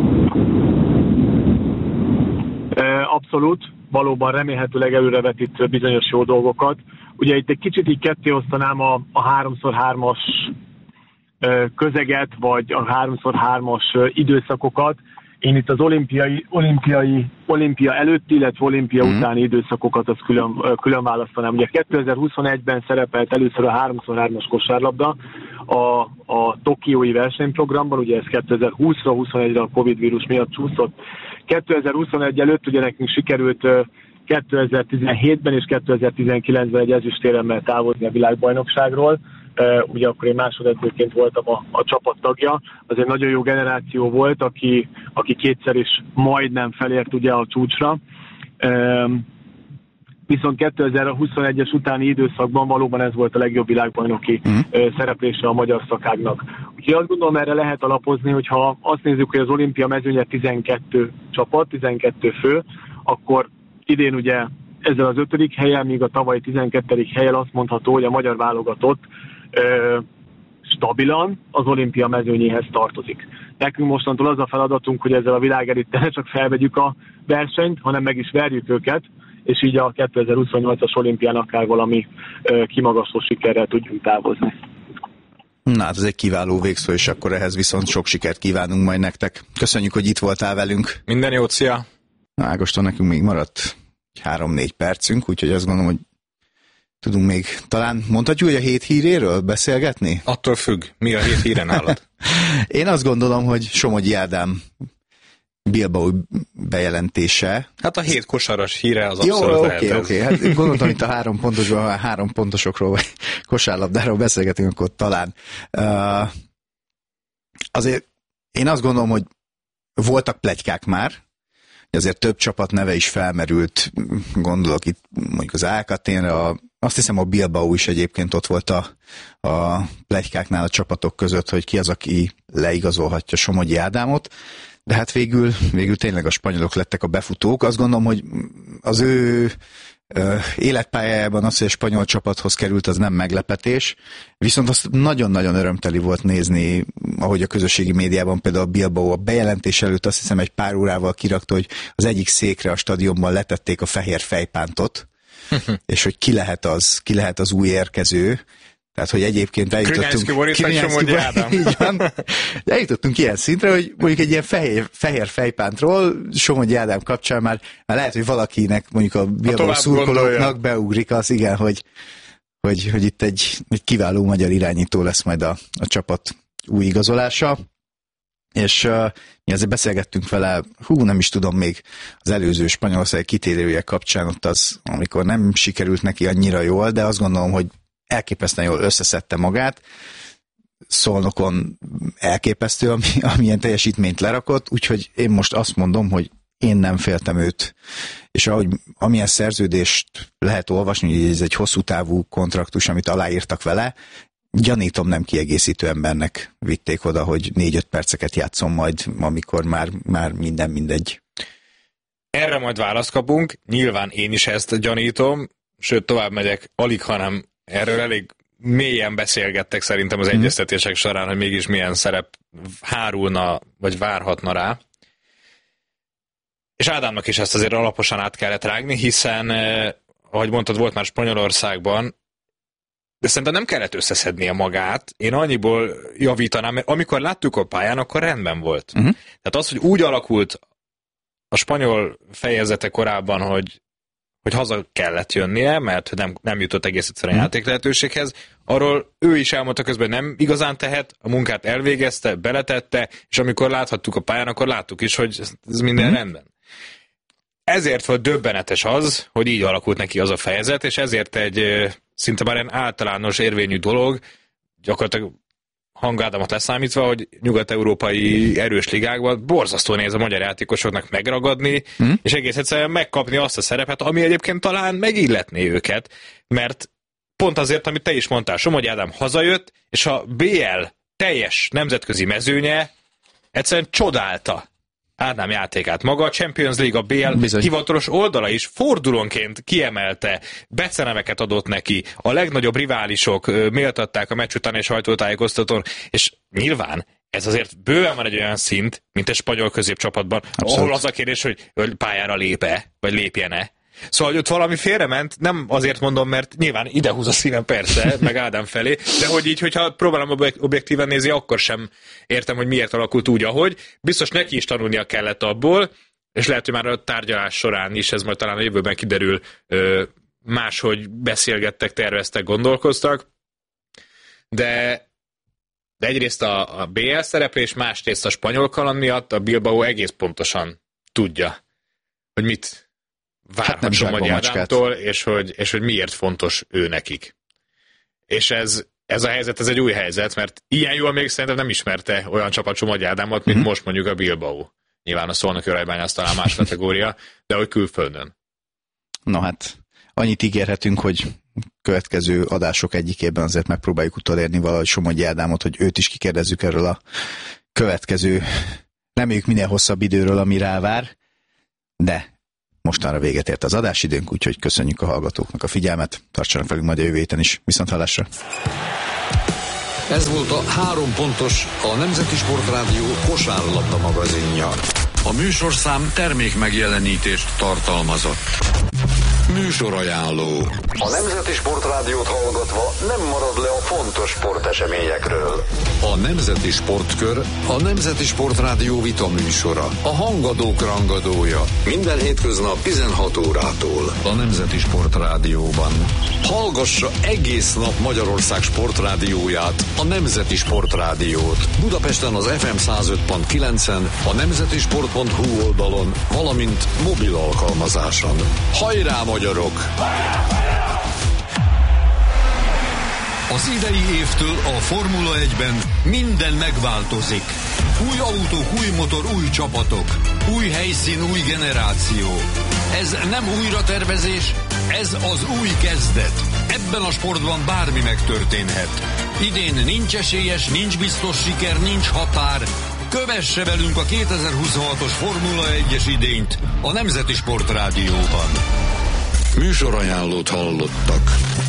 Abszolút, valóban remélhetőleg előrevetít bizonyos jó dolgokat. Ugye itt egy kicsit így ketté osztanám a, a háromszor hármas közeget, vagy a háromszor hármas időszakokat. Én itt az olimpiai, olimpiai, olimpia előtti, illetve olimpia mm. utáni időszakokat azt külön, külön választanám. Ugye kétezer-huszonegyben szerepelt először a háromszor hármas kosárlabda a, a tokiói versenyprogramban, ugye ez kétezer-húszra, huszonegyre a Covid vírus miatt csúszott. kétezer-huszonegy előtt ugye nekünk sikerült kétezer-tizenhétben és kétezer-tizenkilencben egy ezüstéremmel távozni a világbajnokságról. Uh, ugye akkor én másodedzőként voltam a, a csapat tagja. Az egy nagyon jó generáció volt, aki, aki kétszer is majdnem felért ugye a csúcsra. Um, viszont kétezer-huszonegyes utáni időszakban valóban ez volt a legjobb világbajnoki uh, szereplése a magyar szakágnak. Úgyhogy azt gondolom, erre lehet alapozni, hogyha azt nézzük, hogy az olimpia mezőnye tizenkettő csapat, tizenkettő fő, akkor idén ugye ezzel az ötödik helyen, míg a tavalyi tizenkettedik helyen azt mondható, hogy a magyar válogatott ö, stabilan az olimpia mezőnyéhez tartozik. Nekünk mostantól az a feladatunk, hogy ezzel a világelittel ne csak felvegyük a versenyt, hanem meg is verjük őket, és így a kétezer-huszonnyolcas olimpián akár valami ö, kimagasló sikerrel tudjunk távozni. Na hát ez egy kiváló végszó, és akkor ehhez viszont sok sikert kívánunk majd nektek. Köszönjük, hogy itt voltál velünk. Minden jót, szia! Na, Ágoston, nekünk még maradt három-négy percünk, úgyhogy azt gondolom, hogy tudunk még, talán mondhatjuk, hogy a hét híréről beszélgetni? Attól függ, mi a hét híre nálad? Én azt gondolom, hogy Somogyi Ádám Bilbao bejelentése. Hát a hét kosaras híre az Jó, abszolút lehet. Oké, oké. Hát gondoltam, itt a három pontosban, ha három pontosokról vagy kosárlabdáról beszélgetünk, akkor talán. Uh, azért én azt gondolom, hogy voltak pletykák már, azért több csapat neve is felmerült, gondolok itt mondjuk az Alcaténre, a, azt hiszem a Bilbao is egyébként ott volt a, a pletykáknál a csapatok között, hogy ki az, aki leigazolhatja Somogyi Ádámot, de hát végül, végül tényleg a spanyolok lettek a befutók. Azt gondolom, hogy az ő ö, életpályájában az, hogy a spanyol csapathoz került, az nem meglepetés, viszont azt nagyon-nagyon örömteli volt nézni, ahogy a közösségi médiában például a Bilbao a bejelentés előtt azt hiszem egy pár órával kirakta, hogy az egyik székre a stadionban letették a fehér fejpántot, és hogy ki lehet az, ki lehet az új érkező. Tehát, hogy egyébként eljutottunk... eljutottunk ilyen szintre, hogy mondjuk egy ilyen fehér, fehér fejpántról Somogyi Ádám kapcsán már, már lehet, hogy valakinek, mondjuk a Bilbao szurkolóknak beugrik az, igen, hogy, hogy, hogy itt egy, egy kiváló magyar irányító lesz majd a, a csapat új igazolása. És uh, mi azért beszélgettünk vele, hú, nem is tudom, még az előző Spanyolország kitérője kapcsán ott az, amikor nem sikerült neki annyira jól, de azt gondolom, hogy elképesztően jól összeszedte magát, Szolnokon elképesztő, ami, amilyen teljesítményt lerakott, úgyhogy én most azt mondom, hogy én nem féltem őt, és ahogy amilyen szerződést lehet olvasni, hogy ez egy hosszú távú kontraktus, amit aláírtak vele, gyanítom nem kiegészítő embernek vitték oda, hogy négy-öt perceket játszom majd, amikor már, már minden mindegy. Erre majd választ kapunk, nyilván én is ezt gyanítom, sőt tovább megyek, alig, hanem erről elég mélyen beszélgettek szerintem az egyeztetések során, hogy mégis milyen szerep hárulna, vagy várhatna rá. És Ádámnak is ezt azért alaposan át kellett rágni, hiszen, eh, ahogy mondtad, volt már Spanyolországban, de szerintem nem kellett összeszednie magát. Én annyiból javítanám, mert amikor láttuk a pályán, akkor rendben volt. Uh-huh. Tehát az, hogy úgy alakult a spanyol fejezete korábban, hogy hogy haza kellett jönnie, mert nem, nem jutott egész egyszerűen hmm. játék lehetőséghez. Arról ő is elmondta közben, nem igazán tehet, a munkát elvégezte, beletette, és amikor láthattuk a pályán, akkor láttuk is, hogy ez minden hmm. rendben. Ezért volt döbbenetes az, hogy így alakult neki az a fejezet, és ezért egy szinte már egy általános érvényű dolog, gyakorlatilag Hangádámot leszámítva, hogy nyugat-európai erős ligákban borzasztó néz a magyar játékosoknak megragadni, mm. és egész egyszerűen megkapni azt a szerepet, ami egyébként talán megilletné őket, mert pont azért, amit te is mondtál, Somogyi Ádám hazajött, és a bé el teljes nemzetközi mezőnye egyszerűen csodálta Ádám játékát. Maga a Champions League, a bé el Bizony. hivatalos oldala is fordulónként kiemelte, beceneveket adott neki, a legnagyobb riválisok méltatták a meccs után és sajtótájékoztatón, és nyilván ez azért bőven van egy olyan szint, mint egy spanyol középcsapatban, Abszolút. ahol az a kérdés, hogy, hogy pályára lép-e, vagy lépjen-e. Szóval, hogy ott valami félrement, nem azért mondom, mert nyilván idehúz a szívem persze, meg Ádám felé, de hogy így, hogyha próbálom objektíven nézni, akkor sem értem, hogy miért alakult úgy, ahogy. Biztos neki is tanulnia kellett abból, és lehet, hogy már a tárgyalás során is, ez majd talán a jövőben kiderül, máshogy beszélgettek, terveztek, gondolkoztak, de, de egyrészt a, a bé el szereplés, másrészt a spanyol kaland miatt a Bilbao egész pontosan tudja, hogy mit várhat hát Somogyi Ádámtól, és hogy, és hogy miért fontos ő nekik. És ez, ez a helyzet, ez egy új helyzet, mert ilyen jól még szerintem nem ismerte olyan csapat Somogyi Ádámot, mint mm-hmm. most mondjuk a Bilbao. Nyilván a Szolnoki Aranybánya az talán más kategória, de hogy külföldön. No hát, annyit ígérhetünk, hogy következő adások egyikében azért megpróbáljuk utolérni valahogy Somogyi Ádámot, hogy őt is kikérdezzük erről a következő, reméljük minél hosszabb időről, ami rávár, de mostanra véget ért az adásidőnk, úgyhogy köszönjük a hallgatóknak a figyelmet, tartsanak velünk majd a jövő héten is. Viszonthallásra! Ez volt a Három pontos, a Nemzeti Sportrádió kosárlabda magazinja. A műsorszám termék megjelenítést tartalmazott. Műsorajánló. A Nemzeti Sportrádiót hallgatva nem marad le a fontos sporteseményekről. A Nemzeti Sportkör a Nemzeti Sportrádió vita műsora. A hangadók rangadója. Minden hétköznap tizenhat órától. A Nemzeti Sportrádióban. Hallgassa egész nap Magyarország sportrádióját, a Nemzeti Sportrádiót. Budapesten az ef em száz öt pont kilencen, a nemzetisport pont hu oldalon, valamint mobil alkalmazáson. Hajrá, magyarok! Az idei évtől a Formula egyben minden megváltozik. Új autók, új motor, új csapatok. Új helyszín, új generáció. Ez nem újratervezés, ez az új kezdet. Ebben a sportban bármi megtörténhet. Idén nincs esélyes, nincs biztos siker, nincs határ. Kövesse velünk a kétezer-huszonhatos Formula egyes idényt a Nemzeti Sportrádióban. Műsorajánlót hallottak.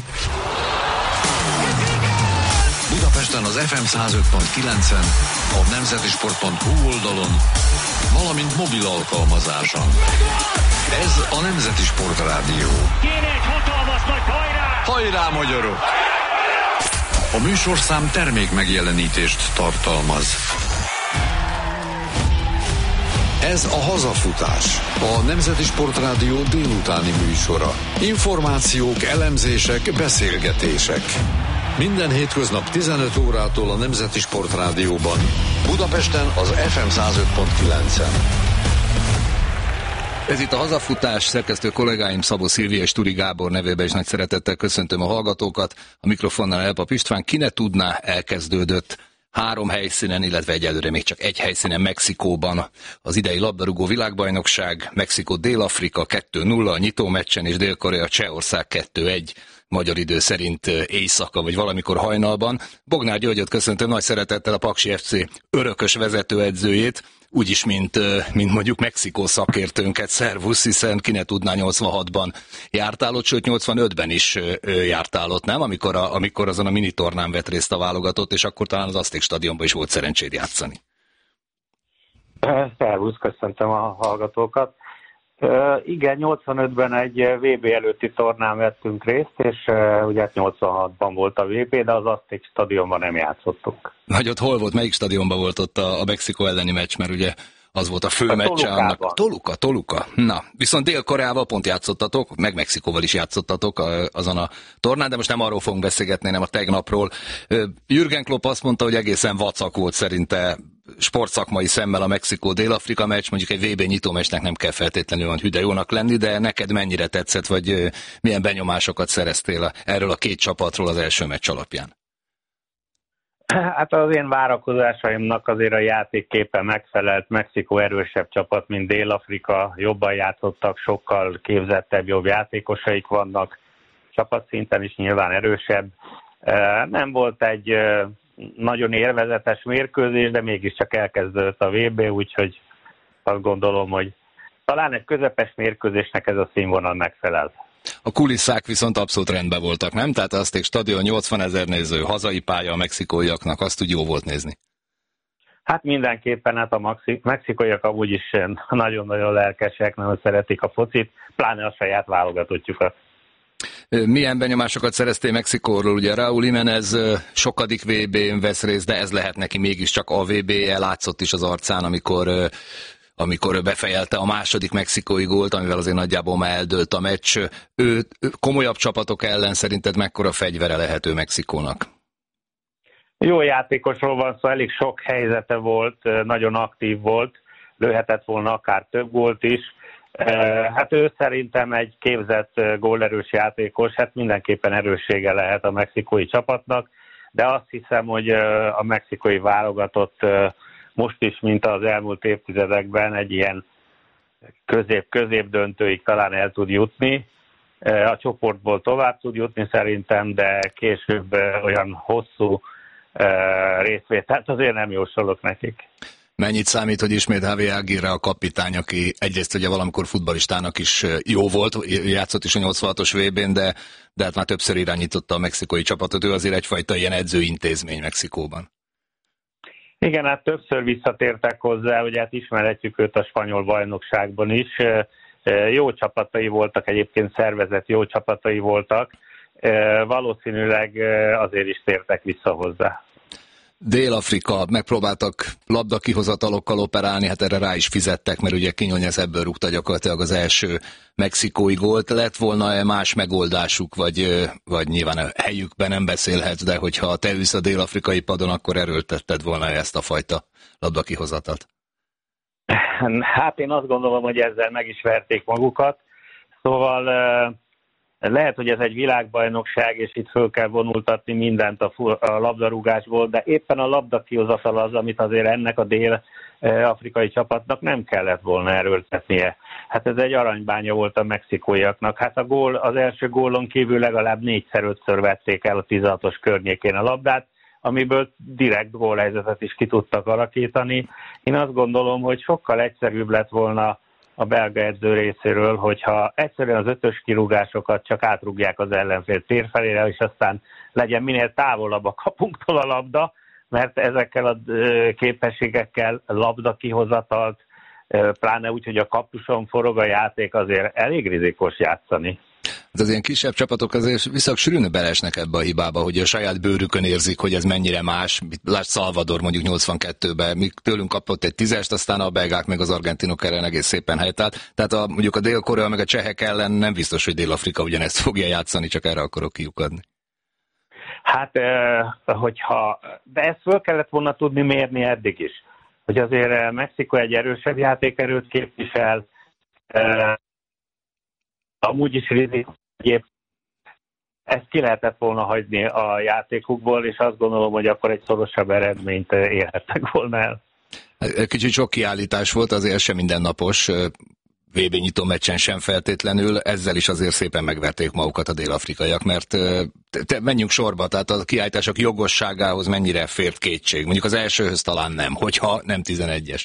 Budapesten az ef em száz öt pont kilencen, a nemzetisport pont hu oldalon, valamint mobil alkalmazáson. Ez a Nemzeti Sportrádió. Kéne egy hatalmas nagy hajrá! Hajrá, magyarok! A műsorszám termék megjelenítést tartalmaz. Ez a Hazafutás, a Nemzeti Sportrádió délutáni műsora. Információk, elemzések, beszélgetések. Minden hétköznap tizenöt órától a Nemzeti Sportrádióban. Budapesten az ef em száz öt pont kilencen. Ez itt a Hazafutás, szerkesztő kollégáim Szabó Szilvia és Turi Gábor nevében is nagy szeretettel köszöntöm a hallgatókat. A mikrofonnál Elpap István. Ki ne tudná, elkezdődött három helyszínen, illetve egyelőre még csak egy helyszínen Mexikóban az idei labdarúgó világbajnokság. Mexikó Dél-Afrika kettő nulla a nyitó meccsen, és Dél-Korea Csehország kettő egy magyar idő szerint éjszaka, vagy valamikor hajnalban. Bognár Györgyöt köszöntöm nagy szeretettel, a Paksi ef cé örökös vezetőedzőjét, úgyis, mint, mint mondjuk Mexikó szakértőnket. Szervusz, hiszen ki ne tudná, nyolcvanhatban jártál ott, sőt nyolcvanötben is jártál ott, nem? Amikor, a, amikor azon a mini tornán vett részt a válogatott, és akkor talán az Azték stadionban is volt szerencséd játszani. Szervusz, köszöntöm a hallgatókat. Uh, igen, nyolcvanötben egy vé bé előtti tornán vettünk részt, és uh, ugye nyolcvanhatban volt a vé bé, de az Azték stadionban nem játszottunk. Nagy ott hol volt, melyik stadionban volt ott a, a Mexikó elleni meccs, mert ugye az volt a fő a meccse annak. Toluca, Toluca. Na, viszont Dél-Koreával pont játszottatok, meg Mexikóval is játszottatok azon a tornán, de most nem arról fogunk beszélgetni, hanem a tegnapról. Jürgen Klopp azt mondta, hogy egészen vacak volt szerinte sportszakmai szemmel a Mexikó-Dél-Afrika meccs, mondjuk egy vé bé nyitómeccsnek nem kell feltétlenül olyan hüde jónak lenni, de neked mennyire tetszett, vagy milyen benyomásokat szereztél erről a két csapatról az első meccs alapján? Hát az én várakozásaimnak azért a játékképe megfelelt. Mexikó erősebb csapat, mint Dél-Afrika, jobban játszottak, sokkal képzettebb, jobb játékosaik vannak, csapatszinten is nyilván erősebb. Nem volt egy nagyon élvezetes mérkőzés, de mégiscsak elkezdődött a vé bé, úgyhogy azt gondolom, hogy talán egy közepes mérkőzésnek ez a színvonal megfelel. A kulisszák viszont abszolút rendben voltak, nem? Tehát Azték stadion, nyolcvanezer néző, hazai pálya a mexikóiaknak, azt úgy jó volt nézni. Hát mindenképpen, hát a mexikóiak amúgy is nagyon-nagyon lelkesek, nagyon szeretik a focit, pláne a saját válogatottjukat. Milyen benyomásokat szereztél Mexikóról? Ugye Raúl Jiménez sokadik vé bén vesz részt, de ez lehet neki mégiscsak a vé bé-je, látszott is az arcán, amikor, amikor befejelte a második mexikói gólt, amivel azért nagyjából már eldőlt a meccs. Ő komolyabb csapatok ellen szerinted mekkora fegyvere lehető Mexikónak? Jó játékosról van szó, elég sok helyzete volt, nagyon aktív volt, lőhetett volna akár több gólt is. Hát ő szerintem egy képzett gólerős játékos, hát mindenképpen erőssége lehet a mexikói csapatnak, de azt hiszem, hogy a mexikói válogatott most is, mint az elmúlt évtizedekben egy ilyen közép-közép döntőig talán el tud jutni. A csoportból tovább tud jutni szerintem, de később olyan hosszú részvételt azért nem jósolok nekik. Mennyit számít, hogy ismét Javi Aguirre a kapitány, aki egyrészt ugye valamikor futballistának is jó volt, játszott is a nyolcvanhatos vé bén, de, de hát már többször irányította a mexikói csapatot, ő azért egyfajta ilyen edzőintézmény Mexikóban. Igen, hát többször visszatértek hozzá, ugye hát ismerhetjük őt a spanyol bajnokságban is, Jó csapatai voltak, egyébként szervezett jó csapatai voltak, valószínűleg azért is tértek vissza hozzá. Dél-Afrika, megpróbáltak labdakihozatalokkal operálni, hát erre rá is fizettek, mert ugye Quiñones ebből rúgta gyakorlatilag az első mexikói gólt. Lett volna-e más megoldásuk, vagy, vagy nyilván a helyükben nem beszélhetsz, de hogyha te ülsz a dél-afrikai padon, akkor erőltetted volna ezt a fajta labdakihozatat? Hát én azt gondolom, hogy ezzel meg is verték magukat. Szóval lehet, hogy ez egy világbajnokság, és itt föl kell vonultatni mindent a, a labdarúgásból, de éppen a labdakihozatal az, amit azért ennek a dél-afrikai csapatnak nem kellett volna erőltetnie. Hát ez egy aranybánya volt a mexikóiaknak. Hát a gól, az első gólon kívül legalább négyszer-ötször vették el a tizenhatos környékén a labdát, amiből direkt gólhelyzetet is ki tudtak alakítani. Én azt gondolom, hogy sokkal egyszerűbb lett volna a belga edző részéről, hogyha egyszerűen az ötös kirúgásokat csak átrúgják az ellenfél tér felére, és aztán legyen minél távolabb a kapunktól a labda, mert ezekkel a képességekkel labda kihozatalt, pláne úgy, hogy a kapuson forog a játék, azért elég rizikós játszani. Az ilyen kisebb csapatok azért viszont sűrűn beleesnek ebbe a hibába, hogy a saját bőrükön érzik, hogy ez mennyire más. Lásd Salvador mondjuk nyolcvankettőben, mi tőlünk kapott egy tízest, aztán a belgák meg az argentinok ellen egész szépen helytált. Tehát a, mondjuk a Dél-Korea meg a csehek ellen nem biztos, hogy Dél-Afrika ugyanezt fogja játszani, csak erre akarok kiukadni. Hát, hogyha, de ezt föl kellett volna tudni mérni eddig is. Hogy azért Mexikó egy erősebb játékerőt képvisel, amúgy is rizikós. Ezt ki lehetett volna hagyni a játékukból, és azt gondolom, hogy akkor egy szorosabb eredményt érhettek volna el. Kicsit sok kiállítás volt, azért sem mindennapos, vé bé nyitó meccsen sem feltétlenül, ezzel is azért szépen megverték magukat a dél-afrikaiak, mert te, menjünk sorba, tehát a kiállítások jogosságához mennyire fért kétség? Mondjuk az elsőhöz talán nem, hogyha nem tizenegyes.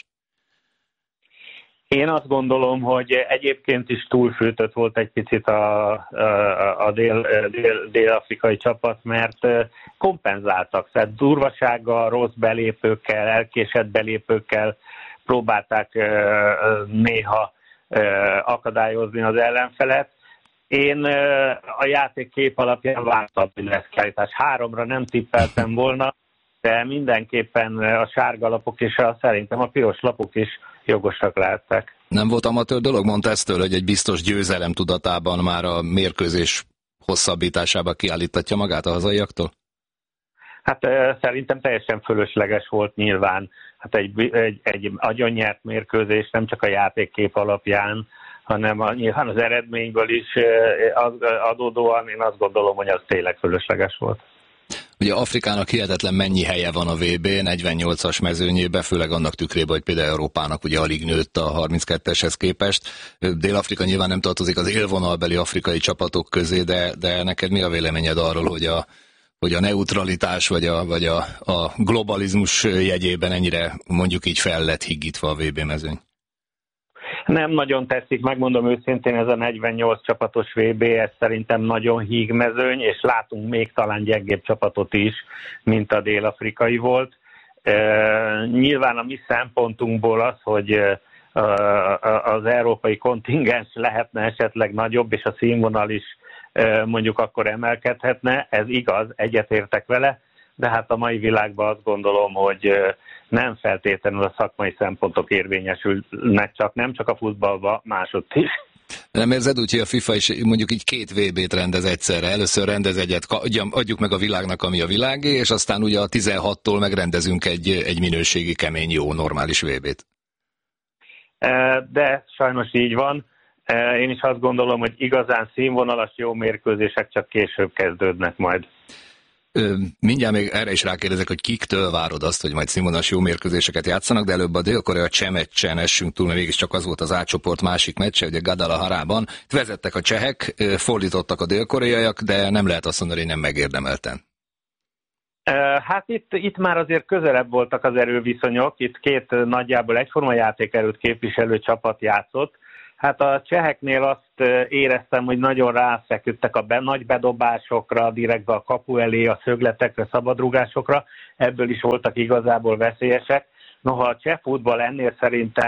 Én azt gondolom, hogy egyébként is túlfűtött volt egy picit a, a, a dél, dél, dél-afrikai csapat, mert kompenzáltak, tehát durvasággal, rossz belépőkkel, elkésett belépőkkel próbálták néha akadályozni az ellenfelet. Én a játék kép alapján vártam, hogy lesz kiállítás. Háromra nem tippeltem volna, de mindenképpen a sárga lapok és a, szerintem a piros lapok is jogosak lehettek. Nem volt amatőr dolog? Mondta ezt tőle, hogy egy biztos győzelem tudatában már a mérkőzés hosszabbításába kiállítatja magát a hazaiaktól? Hát szerintem teljesen fölösleges volt nyilván. Hát egy, egy, egy agyonnyert mérkőzés nem csak a játékkép alapján, hanem a, nyilván az eredményből is adódóan én azt gondolom, hogy az tényleg fölösleges volt. Ugye Afrikának hihetetlen mennyi helye van a vé bé negyvennyolcas mezőnyében, főleg annak tükrében, hogy például Európának ugye alig nőtt a harmincketteshez képest. Dél-Afrika nyilván nem tartozik az élvonalbeli afrikai csapatok közé, de, de neked mi a véleményed arról, hogy a, hogy a neutralitás vagy, a, vagy a, a globalizmus jegyében ennyire mondjuk így fel lett higgítva a vé bé mezőny? Nem nagyon tetszik, megmondom őszintén, ez a negyvennyolc csapatos vé bé, ez szerintem nagyon híg mezőny, és látunk még talán gyengébb csapatot is, mint a dél-afrikai volt. E, nyilván a mi szempontunkból az, hogy az európai kontingens lehetne esetleg nagyobb, és a színvonal is mondjuk akkor emelkedhetne, ez igaz, egyetértek vele, de hát a mai világban azt gondolom, hogy nem feltétlenül a szakmai szempontok érvényesülnek csak, nem csak a futballban, másodt is. Nem érzed úgy, hogy a FIFA is mondjuk így két vé bét rendez egyszerre? Először rendez egyet, adjuk meg a világnak, ami a világé, és aztán ugye a tizenhattól megrendezünk egy, egy minőségi, kemény, jó, normális vé bét. De sajnos így van. Én is azt gondolom, hogy igazán színvonalas jó mérkőzések csak később kezdődnek majd. Mindjárt még erre is rákérdezek, hogy kiktől várod azt, hogy majd színvonalas jó mérkőzéseket játszanak, de előbb a Dél-Korea cseh meccsen essünk túl, mert mégiscsak az volt az A csoport másik meccse, ugye Guadalajarában. Vezettek a csehek, fordítottak a dél-koreaiak, de nem lehet azt mondani, hogy nem megérdemelten. Hát itt, itt már azért közelebb voltak az erőviszonyok, itt két nagyjából egyforma játékerőt képviselő csapat játszott. Hát a cseheknél azt éreztem, hogy nagyon ráfeküdtek a be, nagy bedobásokra, direktbe a kapu elé, a szögletekre, szabadrugásokra, ebből is voltak igazából veszélyesek. Noha a cseh futball ennél szerintem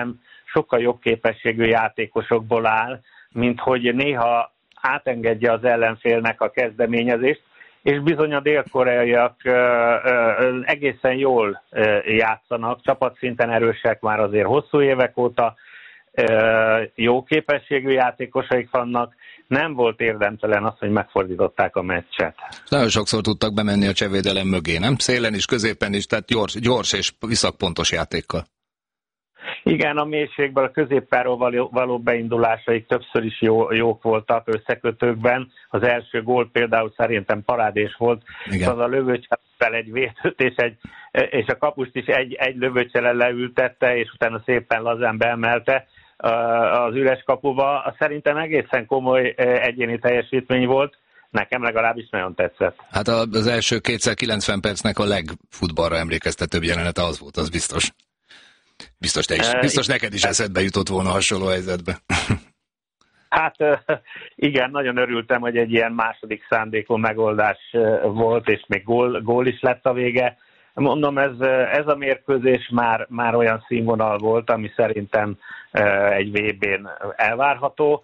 sokkal jobb képességű játékosokból áll, mint hogy néha átengedje az ellenfélnek a kezdeményezést, és bizony a dél-koreaiak egészen jól játszanak, csapatszinten erősek már azért hosszú évek óta, jó képességű játékosaik vannak, nem volt érdemtelen az, hogy megfordították a meccset. Nagyon sokszor tudtak bemenni a csehvédelem mögé, nem? Szélen is, középen is, tehát gyors, gyors és viszakpontos játékkal. Igen, a mélységből a középpáról való, való beindulásaik többször is jó, jók voltak összekötőkben. Az első gól például szerintem parádés volt. Igen. Az a lövőcselével egy védőt és, egy, és a kapust is egy, egy lövőcsele leültette, és utána szépen lazán beemelte az üres kapuba. Szerintem egészen komoly egyéni teljesítmény volt. Nekem legalábbis nagyon tetszett. Hát az első kétszázkilencven percnek a legfutballra emlékeztetőbb jelenete az volt, az biztos. Biztos, te is, biztos neked is eszedbe jutott volna hasonló helyzetbe. Hát igen, nagyon örültem, hogy egy ilyen második szándékú megoldás volt, és még gól, gól is lett a vége. Mondom, ez, ez a mérkőzés már, már olyan színvonal volt, ami szerintem egy vé bén elvárható.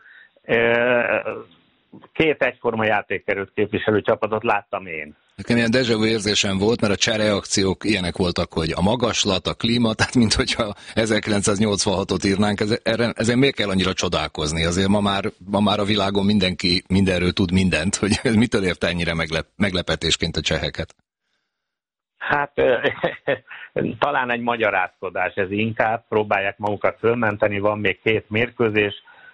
Két egyforma játékerőt képviselő csapatot láttam én. Nekem ilyen déjà vu érzésem volt, mert a csereakciók ilyenek voltak, hogy a magaslat, a klíma, tehát minthogyha ezerkilencszáznyolcvanhatot írnánk, ezen miért kell annyira csodálkozni? Azért ma már, ma már a világon mindenki mindenről tud mindent, hogy ez mitől érte ennyire meglep, meglepetésként a cseheket? Hát talán egy magyarázkodás, ez inkább próbálják magukat fölmenteni, van még két mérkőzés,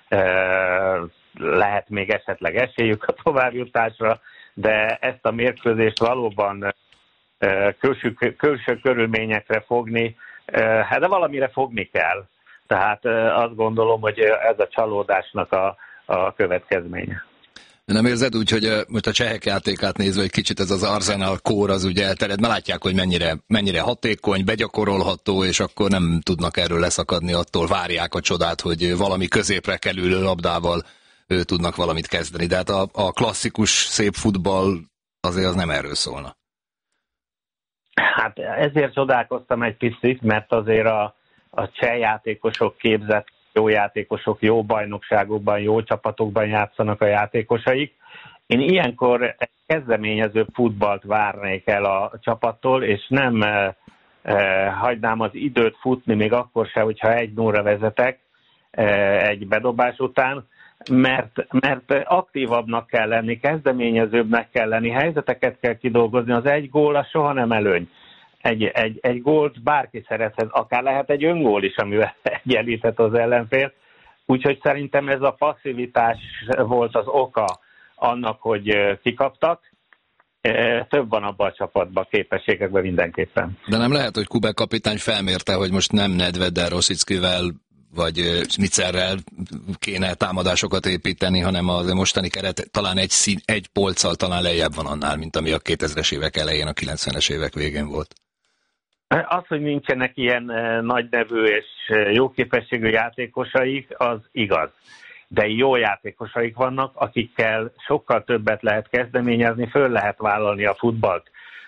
lehet még esetleg esélyük a továbbjutásra, de ezt a mérkőzést valóban külső, külső körülményekre fogni, hát de valamire fogni kell. Tehát azt gondolom, hogy ez a csalódásnak a, a következménye. Nem érzed úgy, hogy most a csehek játékát nézve, egy kicsit ez az Arsenal core az ugye elterjed, mert látják, hogy mennyire, mennyire hatékony, begyakorolható, és akkor nem tudnak erről leszakadni, attól várják a csodát, hogy valami középre kerülő labdával ő tudnak valamit kezdeni. De hát a, a klasszikus szép futball azért az nem erről szólna. Hát ezért csodálkoztam egy picit, mert azért a, a cseh játékosok képzett, jó játékosok, jó bajnokságokban, jó csapatokban játszanak a játékosaik. Én ilyenkor egy kezdeményező futballt várnék el a csapattól, és nem eh, eh, hagynám az időt futni, még akkor se, hogyha egy nullra vezetek eh, egy bedobás után, mert, mert aktívabbnak kell lenni, kezdeményezőbbnek kell lenni, helyzeteket kell kidolgozni, az egy gól az soha nem előny. Egy, egy, egy gólt bárki szerethet, akár lehet egy öngól is, amivel egyenlíthet az ellenfél. Úgyhogy szerintem ez a passzivitás volt az oka annak, hogy kikaptak. Több van abban a csapatban, képességekben mindenképpen. De nem lehet, hogy Kubek kapitány felmérte, hogy most nem Nedveddel, Rosickivel vagy Schnitzerrel kéne támadásokat építeni, hanem a mostani keret talán egy, szín, egy polccal talán lejjebb van annál, mint ami a kétezres évek elején, a kilencvenes évek végén volt. Az, hogy nincsenek ilyen nagy nevű és jó képességű játékosaik, az igaz. De jó játékosaik vannak, akikkel sokkal többet lehet kezdeményezni, föl lehet vállalni a futballt.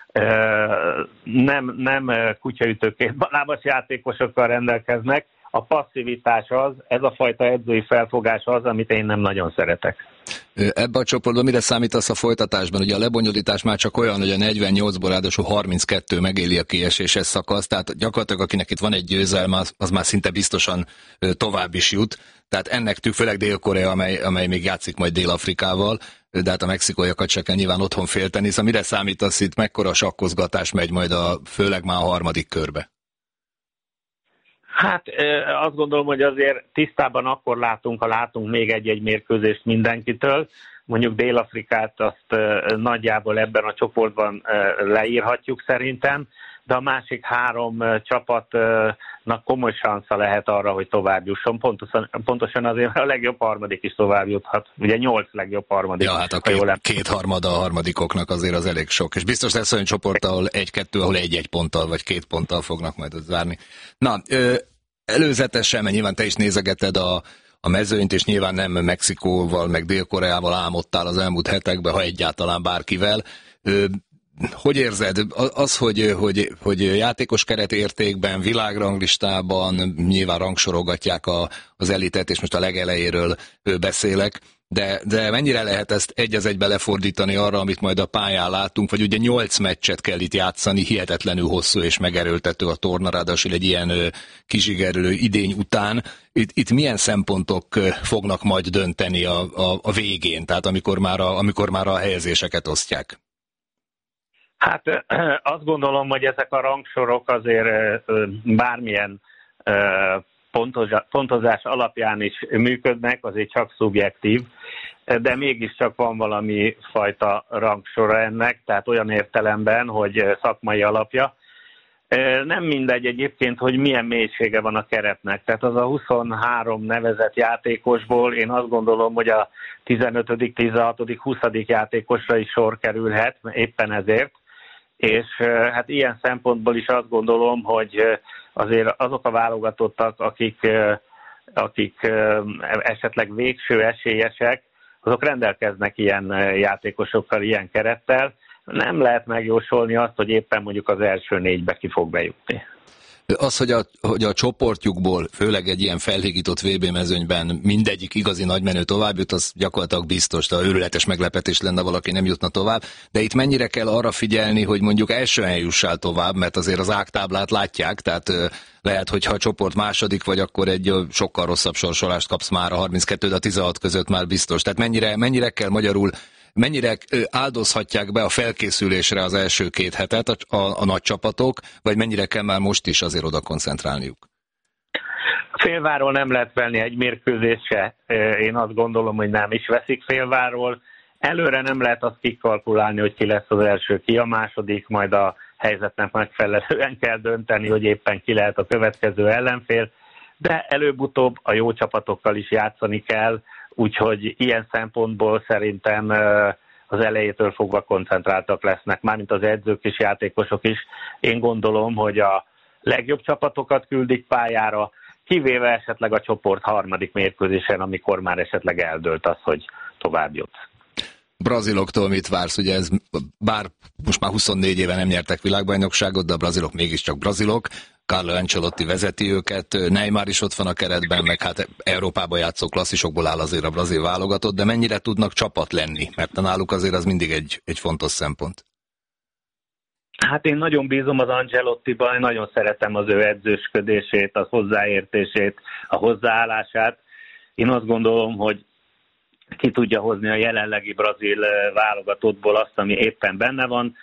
Nem, nem kutyaütőként balábas játékosokkal rendelkeznek. A passzivitás az, ez a fajta edzői felfogás az, amit én nem nagyon szeretek. Ebben a csoportban mire számítasz a folytatásban? Ugye a lebonyolítás már csak olyan, hogy a negyvennyolcból ráadásul harminckettő megéli a kieséses szakasz, tehát gyakorlatilag akinek itt van egy győzelme, az, az már szinte biztosan tovább is jut. Tehát ennek tűk, főleg Dél-Korea, amely, amely még játszik majd Dél-Afrikával, de hát a mexikóiakat se kell nyilván otthon félteni. Szóval mire számítasz itt, mekkora sakkozgatás megy majd a, főleg már a harmadik körbe? Hát azt gondolom, hogy azért tisztában akkor látunk, ha látunk még egy-egy mérkőzést mindenkitől. Mondjuk Dél-Afrikát azt nagyjából ebben a csoportban leírhatjuk szerintem, de a másik három csapatnak komoly sansza lehet arra, hogy tovább jusson. Pontosan, pontosan azért a legjobb harmadik is tovább juthat. Ugye nyolc legjobb harmadik. Ja, hát a két, kétharmada a harmadikoknak azért az elég sok. És biztos lesz olyan csoport, ahol egy-kettő, ahol egy-egy ponttal vagy két ponttal fognak majd ott zárni. Na, ö, előzetesen, mert nyilván te is nézegeted a, a mezőnyt, és nyilván nem Mexikóval, meg Dél-Koreával álmodtál az elmúlt hetekben, ha egyáltalán bárkivel. Ö, hogy érzed, az, hogy, hogy, hogy játékos keretértékben, világranglistában nyilván rangsorogatják a, az elitet, és most a legelejéről beszélek, de, de mennyire lehet ezt egy az egybe lefordítani arra, amit majd a pályán látunk, vagy ugye nyolc meccset kell itt játszani, hihetetlenül hosszú és megerőltető a torna, ráadásul egy ilyen kizsigerülő idény után. Itt, itt milyen szempontok fognak majd dönteni a, a, a végén, tehát amikor már a, amikor már a helyezéseket osztják? Hát azt gondolom, hogy ezek a rangsorok azért bármilyen pontozás alapján is működnek, azért csak szubjektív, de mégiscsak van valami fajta rangsora ennek, tehát olyan értelemben, hogy szakmai alapja. Nem mindegy egyébként, hogy milyen mélysége van a keretnek. Tehát az a huszonhárom nevezett játékosból én azt gondolom, hogy a tizenötödik, tizenhatodik, huszadik játékosra is sor kerülhet, éppen ezért. És hát ilyen szempontból is azt gondolom, hogy azért azok a válogatottak, akik, akik esetleg végső esélyesek, azok rendelkeznek ilyen játékosokkal, ilyen kerettel. Nem lehet megjósolni azt, hogy éppen mondjuk az első négybe ki fog bejutni. Az, hogy a, hogy a csoportjukból, főleg egy ilyen felhígított vé bé mezőnyben mindegyik igazi nagymenő tovább jut, az gyakorlatilag biztos, de őrületes meglepetés lenne, valaki nem jutna tovább. De itt mennyire kell arra figyelni, hogy mondjuk első helyen jussál tovább, mert azért az ágtáblát látják, tehát lehet, hogy ha a csoport második vagy, akkor egy sokkal rosszabb sorsolást kapsz már a harminckettő, de a tizenhat között már biztos. Tehát mennyire, mennyire kell magyarul mennyire áldozhatják be a felkészülésre az első két hetet a, a, a nagy csapatok, vagy mennyire kell már most is azért oda koncentrálniuk? Félváról nem lehet venni egy mérkőzést se. Én azt gondolom, hogy nem is veszik félváról. Előre nem lehet azt kikalkulálni, hogy ki lesz az első, ki a második, majd a helyzetnek megfelelően kell dönteni, hogy éppen ki lehet a következő ellenfél, de előbb-utóbb a jó csapatokkal is játszani kell, úgyhogy ilyen szempontból szerintem az elejétől fogva koncentráltak lesznek, mármint az edzők és játékosok is. Én gondolom, hogy a legjobb csapatokat küldik pályára, kivéve esetleg a csoport harmadik mérkőzésen, amikor már esetleg eldőlt az, hogy tovább jut. Braziloktól mit vársz? Ugye ez, bár most már huszonnégy éve nem nyertek világbajnokságot, de a brazilok mégiscsak brazilok. Carlo Ancelotti vezeti őket, Neymar is ott van a keretben, meg hát Európában játszó klasszisokból áll azért a brazil válogatott, de mennyire tudnak csapat lenni? Mert náluk azért az mindig egy, egy fontos szempont. Hát én nagyon bízom az Ancelottiban, nagyon szeretem az ő edzősködését, a hozzáértését, a hozzáállását. Én azt gondolom, hogy ki tudja hozni a jelenlegi brazil válogatottból azt, ami éppen benne van.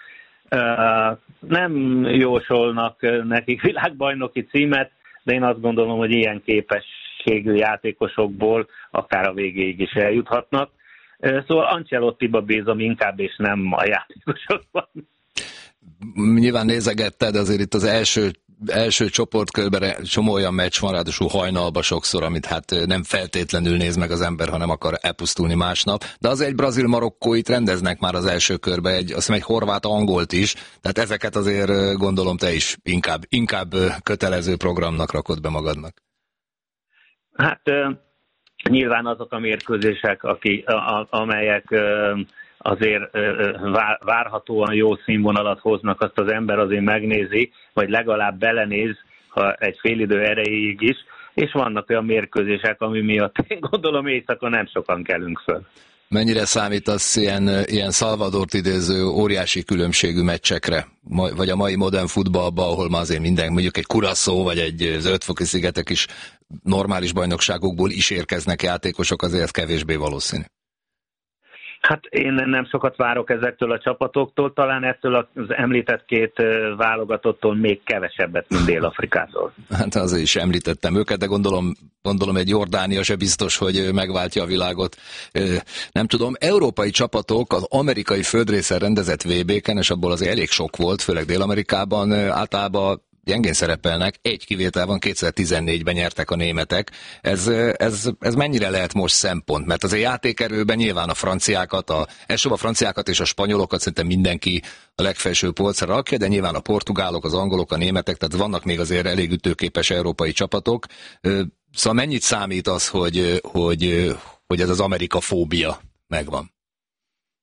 Nem jósolnak nekik világbajnoki címet, de én azt gondolom, hogy ilyen képességű játékosokból akár a végéig is eljuthatnak. Szóval Ancelottiba bízom inkább, és nem a játékosokban. Nyilván nézegetted, azért itt az első, első csoportkörben csomó olyan meccs van, ráadásul hajnalba sokszor, amit hát nem feltétlenül néz meg az ember, hanem akar elpusztulni másnap. De az egy brazil-marokkó itt rendeznek már az első körbe, egy, azt hiszem egy horvát-angolt is, tehát ezeket azért gondolom te is inkább, inkább kötelező programnak rakod be magadnak. Hát nyilván azok a mérkőzések, aki, a, amelyek azért várhatóan jó színvonalat hoznak, azt az ember azért megnézi, vagy legalább belenéz, ha egy félidő erejéig is, és vannak olyan mérkőzések, ami miatt én gondolom éjszaka nem sokan kelünk föl. Mennyire számítasz ilyen, ilyen Salvadort idéző óriási különbségű meccsekre? Vagy a mai modern futballban, ahol ma azért minden, mondjuk egy Curaçao, vagy egy Zöld-foki szigetek is normális bajnokságokból is érkeznek játékosok, azért kevésbé valószínű. Hát én nem sokat várok ezektől a csapatoktól, talán ettől az említett két válogatottól még kevesebbet, mint Dél-Afrikától. Hát azért is említettem őket, de gondolom, gondolom egy Jordánia se biztos, hogy megváltja a világot. Nem tudom, európai csapatok az amerikai földrészen rendezett vé béken, és abból azért elég sok volt, főleg Dél-Amerikában általában gyengén szerepelnek, egy kivétel van, kétezer-tizennégyben nyertek a németek. Ez, ez, ez mennyire lehet most szempont? Mert azért játékerőben nyilván a franciákat, a, elsőbb a franciákat és a spanyolokat szerintem mindenki a legfelső polcra rakja, de nyilván a portugálok, az angolok, a németek, tehát vannak még azért elég ütőképes európai csapatok. Szóval mennyit számít az, hogy, hogy, hogy ez az amerikafóbia megvan?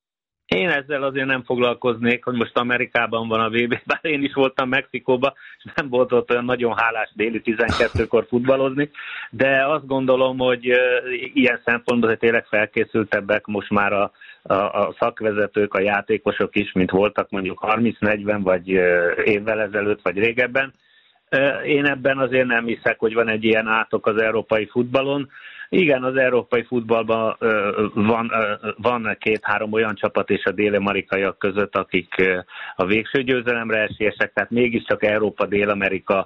Én ezzel azért nem foglalkoznék, hogy most Amerikában van a vé bé, bár én is voltam Mexikóban, és nem volt ott olyan nagyon hálás déli tizenkettőkor futballozni, de azt gondolom, hogy ilyen szempontból tényleg felkészültebbek most már a, a, a szakvezetők, a játékosok is, mint voltak mondjuk harminc-negyven vagy évvel ezelőtt, vagy régebben. Én ebben azért nem hiszek, hogy van egy ilyen átok az európai futballon. Igen, az európai futballban van, van két-három olyan csapat és a dél-amerikaiak között, akik a végső győzelemre esélyesek, tehát mégiscsak Európa-Dél-Amerika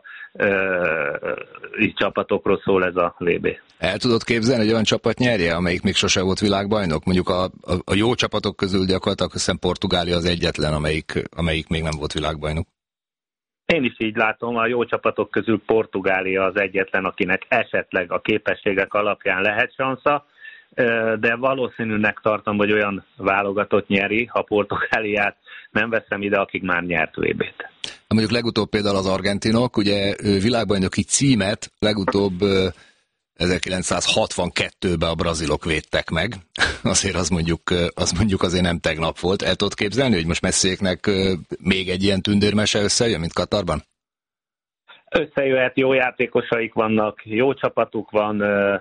csapatokról szól ez a vé bé. El tudod képzelni, hogy olyan csapat nyerje, amelyik még sose volt világbajnok? Mondjuk a, a, a jó csapatok közül gyakorlatilag hiszem Portugália az egyetlen, amelyik, amelyik még nem volt világbajnok. Én is így látom, a jó csapatok közül Portugália az egyetlen, akinek esetleg a képességek alapján lehet sansza, de valószínűnek tartom, hogy olyan válogatott nyeri, ha Portugáliát nem veszem ide, akik már nyert vé bét. Mondjuk legutóbb például az argentinok, ugye világbajnoki címet legutóbb ezerkilencszázhatvankettőben a brazilok védtek meg. Azért az mondjuk, az mondjuk azért nem tegnap volt. El tudod képzelni, hogy most Messiéknek még egy ilyen tündérmese összejön, mint Katarban? Összejöhet, jó játékosaik vannak, jó csapatuk van,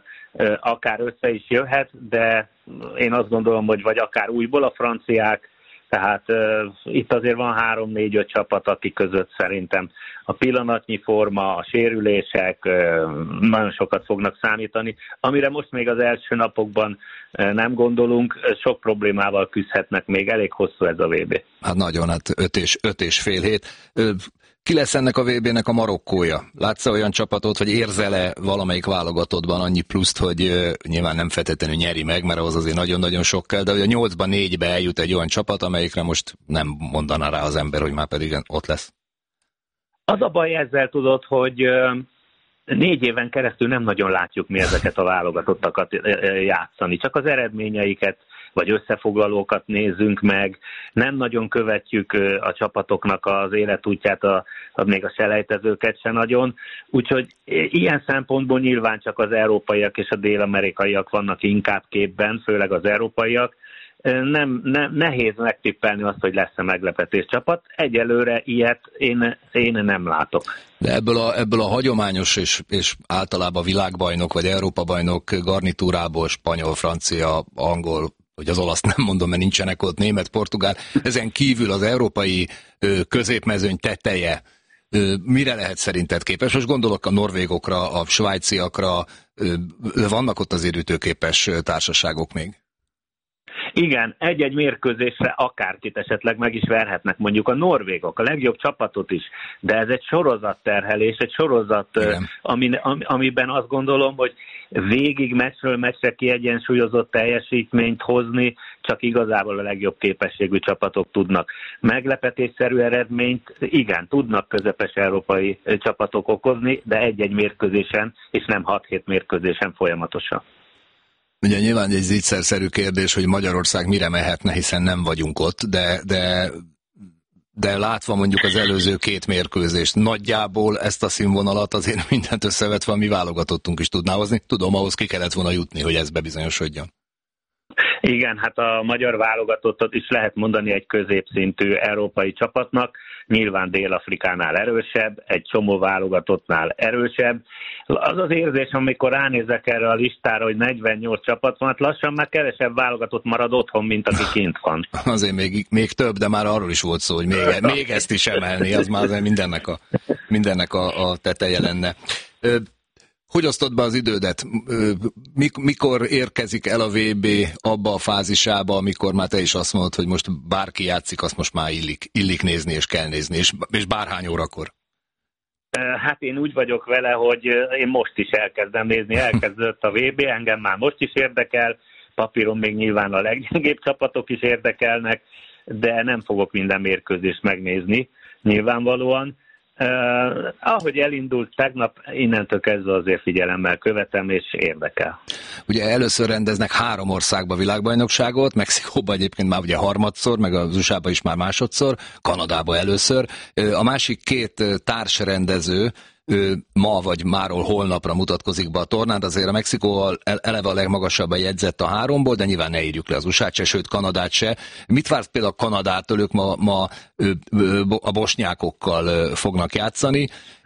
akár össze is jöhet, de én azt gondolom, hogy vagy akár újból a franciák, tehát uh, itt azért van három-négy-öt csapat, akik között szerintem a pillanatnyi forma, a sérülések uh, nagyon sokat fognak számítani. Amire most még az első napokban uh, nem gondolunk, sok problémával küzdhetnek még, elég hosszú ez a vé bé. Hát nagyon, hát öt és, öt és fél hét. Ki lesz ennek a vé bének a Marokkója? Látsz olyan csapatot, vagy érzel-e valamelyik válogatottban annyi pluszt, hogy uh, nyilván nem feltétlenül nyeri meg, mert ahhoz azért nagyon-nagyon sok kell, de hogy a nyolcban négybe eljut egy olyan csapat, amelyikre most nem mondaná rá az ember, hogy már pedig ott lesz. Az a baj ezzel tudod, hogy uh, négy éven keresztül nem nagyon látjuk mi ezeket a válogatottakat uh, játszani, csak az eredményeiket vagy összefoglalókat nézzünk meg, nem nagyon követjük a csapatoknak az életútját, a, a, még a selejtezőket se nagyon, úgyhogy ilyen szempontból nyilván csak az európaiak és a dél-amerikaiak vannak inkább képben, főleg az európaiak. Nem, nem, nehéz megtippelni azt, hogy lesz-e meglepetés csapat. Egyelőre ilyet én, én nem látok. De ebből a, ebből a hagyományos és, és általában világbajnok vagy Európa-bajnok garnitúrából spanyol, francia, angol, hogy az olasz nem mondom, mert nincsenek ott, német, portugál. Ezen kívül az európai ö, középmezőny teteje ö, mire lehet szerinted képes? Most gondolok a norvégokra, a svájciakra, ö, vannak ott azért ütőképes társaságok még? Igen, egy-egy mérkőzésre akárkit esetleg meg is verhetnek, mondjuk a norvégok, a legjobb csapatot is, de ez egy sorozatterhelés, egy sorozat, ami, amiben azt gondolom, hogy végig meccsről meccsre kiegyensúlyozott teljesítményt hozni, csak igazából a legjobb képességű csapatok tudnak. Meglepetésszerű eredményt, igen, tudnak közepes európai csapatok okozni, de egy-egy mérkőzésen, és nem hat-hét mérkőzésen folyamatosan. Ugye nyilván egy zicserszerű kérdés, hogy Magyarország mire mehetne, hiszen nem vagyunk ott, de, de, de látva mondjuk az előző két mérkőzést, nagyjából ezt a színvonalat azért mindent összevetve a mi válogatottunk is tudná hozni. Tudom, ahhoz ki kellett volna jutni, hogy ez bebizonyosodjon. Igen, hát a magyar válogatottat is lehet mondani egy középszintű európai csapatnak, nyilván Dél-Afrikánál erősebb, egy csomó válogatottnál erősebb. Az az érzés, amikor ránézek erre a listára, hogy negyvennyolc csapat van, hát lassan már kevesebb válogatott marad otthon, mint aki kint van. Azért még, még több, de már arról is volt szó, hogy még, még ezt is emelni, az már azért mindennek a, mindennek a, a teteje lenne. Hogy osztod be az idődet? Mikor érkezik el a vé bé abba a fázisába, amikor már te is azt mondod, hogy most bárki játszik, azt most már illik, illik nézni és kell nézni, és, és bárhány órakor? Hát én úgy vagyok vele, hogy én most is elkezdem nézni, elkezdődött a vé bé, engem már most is érdekel, papíron még nyilván a leggyengébb csapatok is érdekelnek, de nem fogok minden mérkőzést megnézni, nyilvánvalóan. Uh, ahogy elindult tegnap, innentől kezdve azért figyelemmel követem, és érdekel. Ugye először rendeznek három országba világbajnokságot, Mexikóban egyébként már ugye harmadszor, meg az u es á-ban is már másodszor, Kanadában először. A másik két társrendező ma vagy máról holnapra mutatkozik be a tornán, azért a Mexikóval eleve a legmagasabban jegyzett a háromból, de nyilván ne írjuk le az u es á-t se, sőt Kanadát se. Mit vársz például Kanadától, ők ma, ma a bosnyákokkal fognak játszani,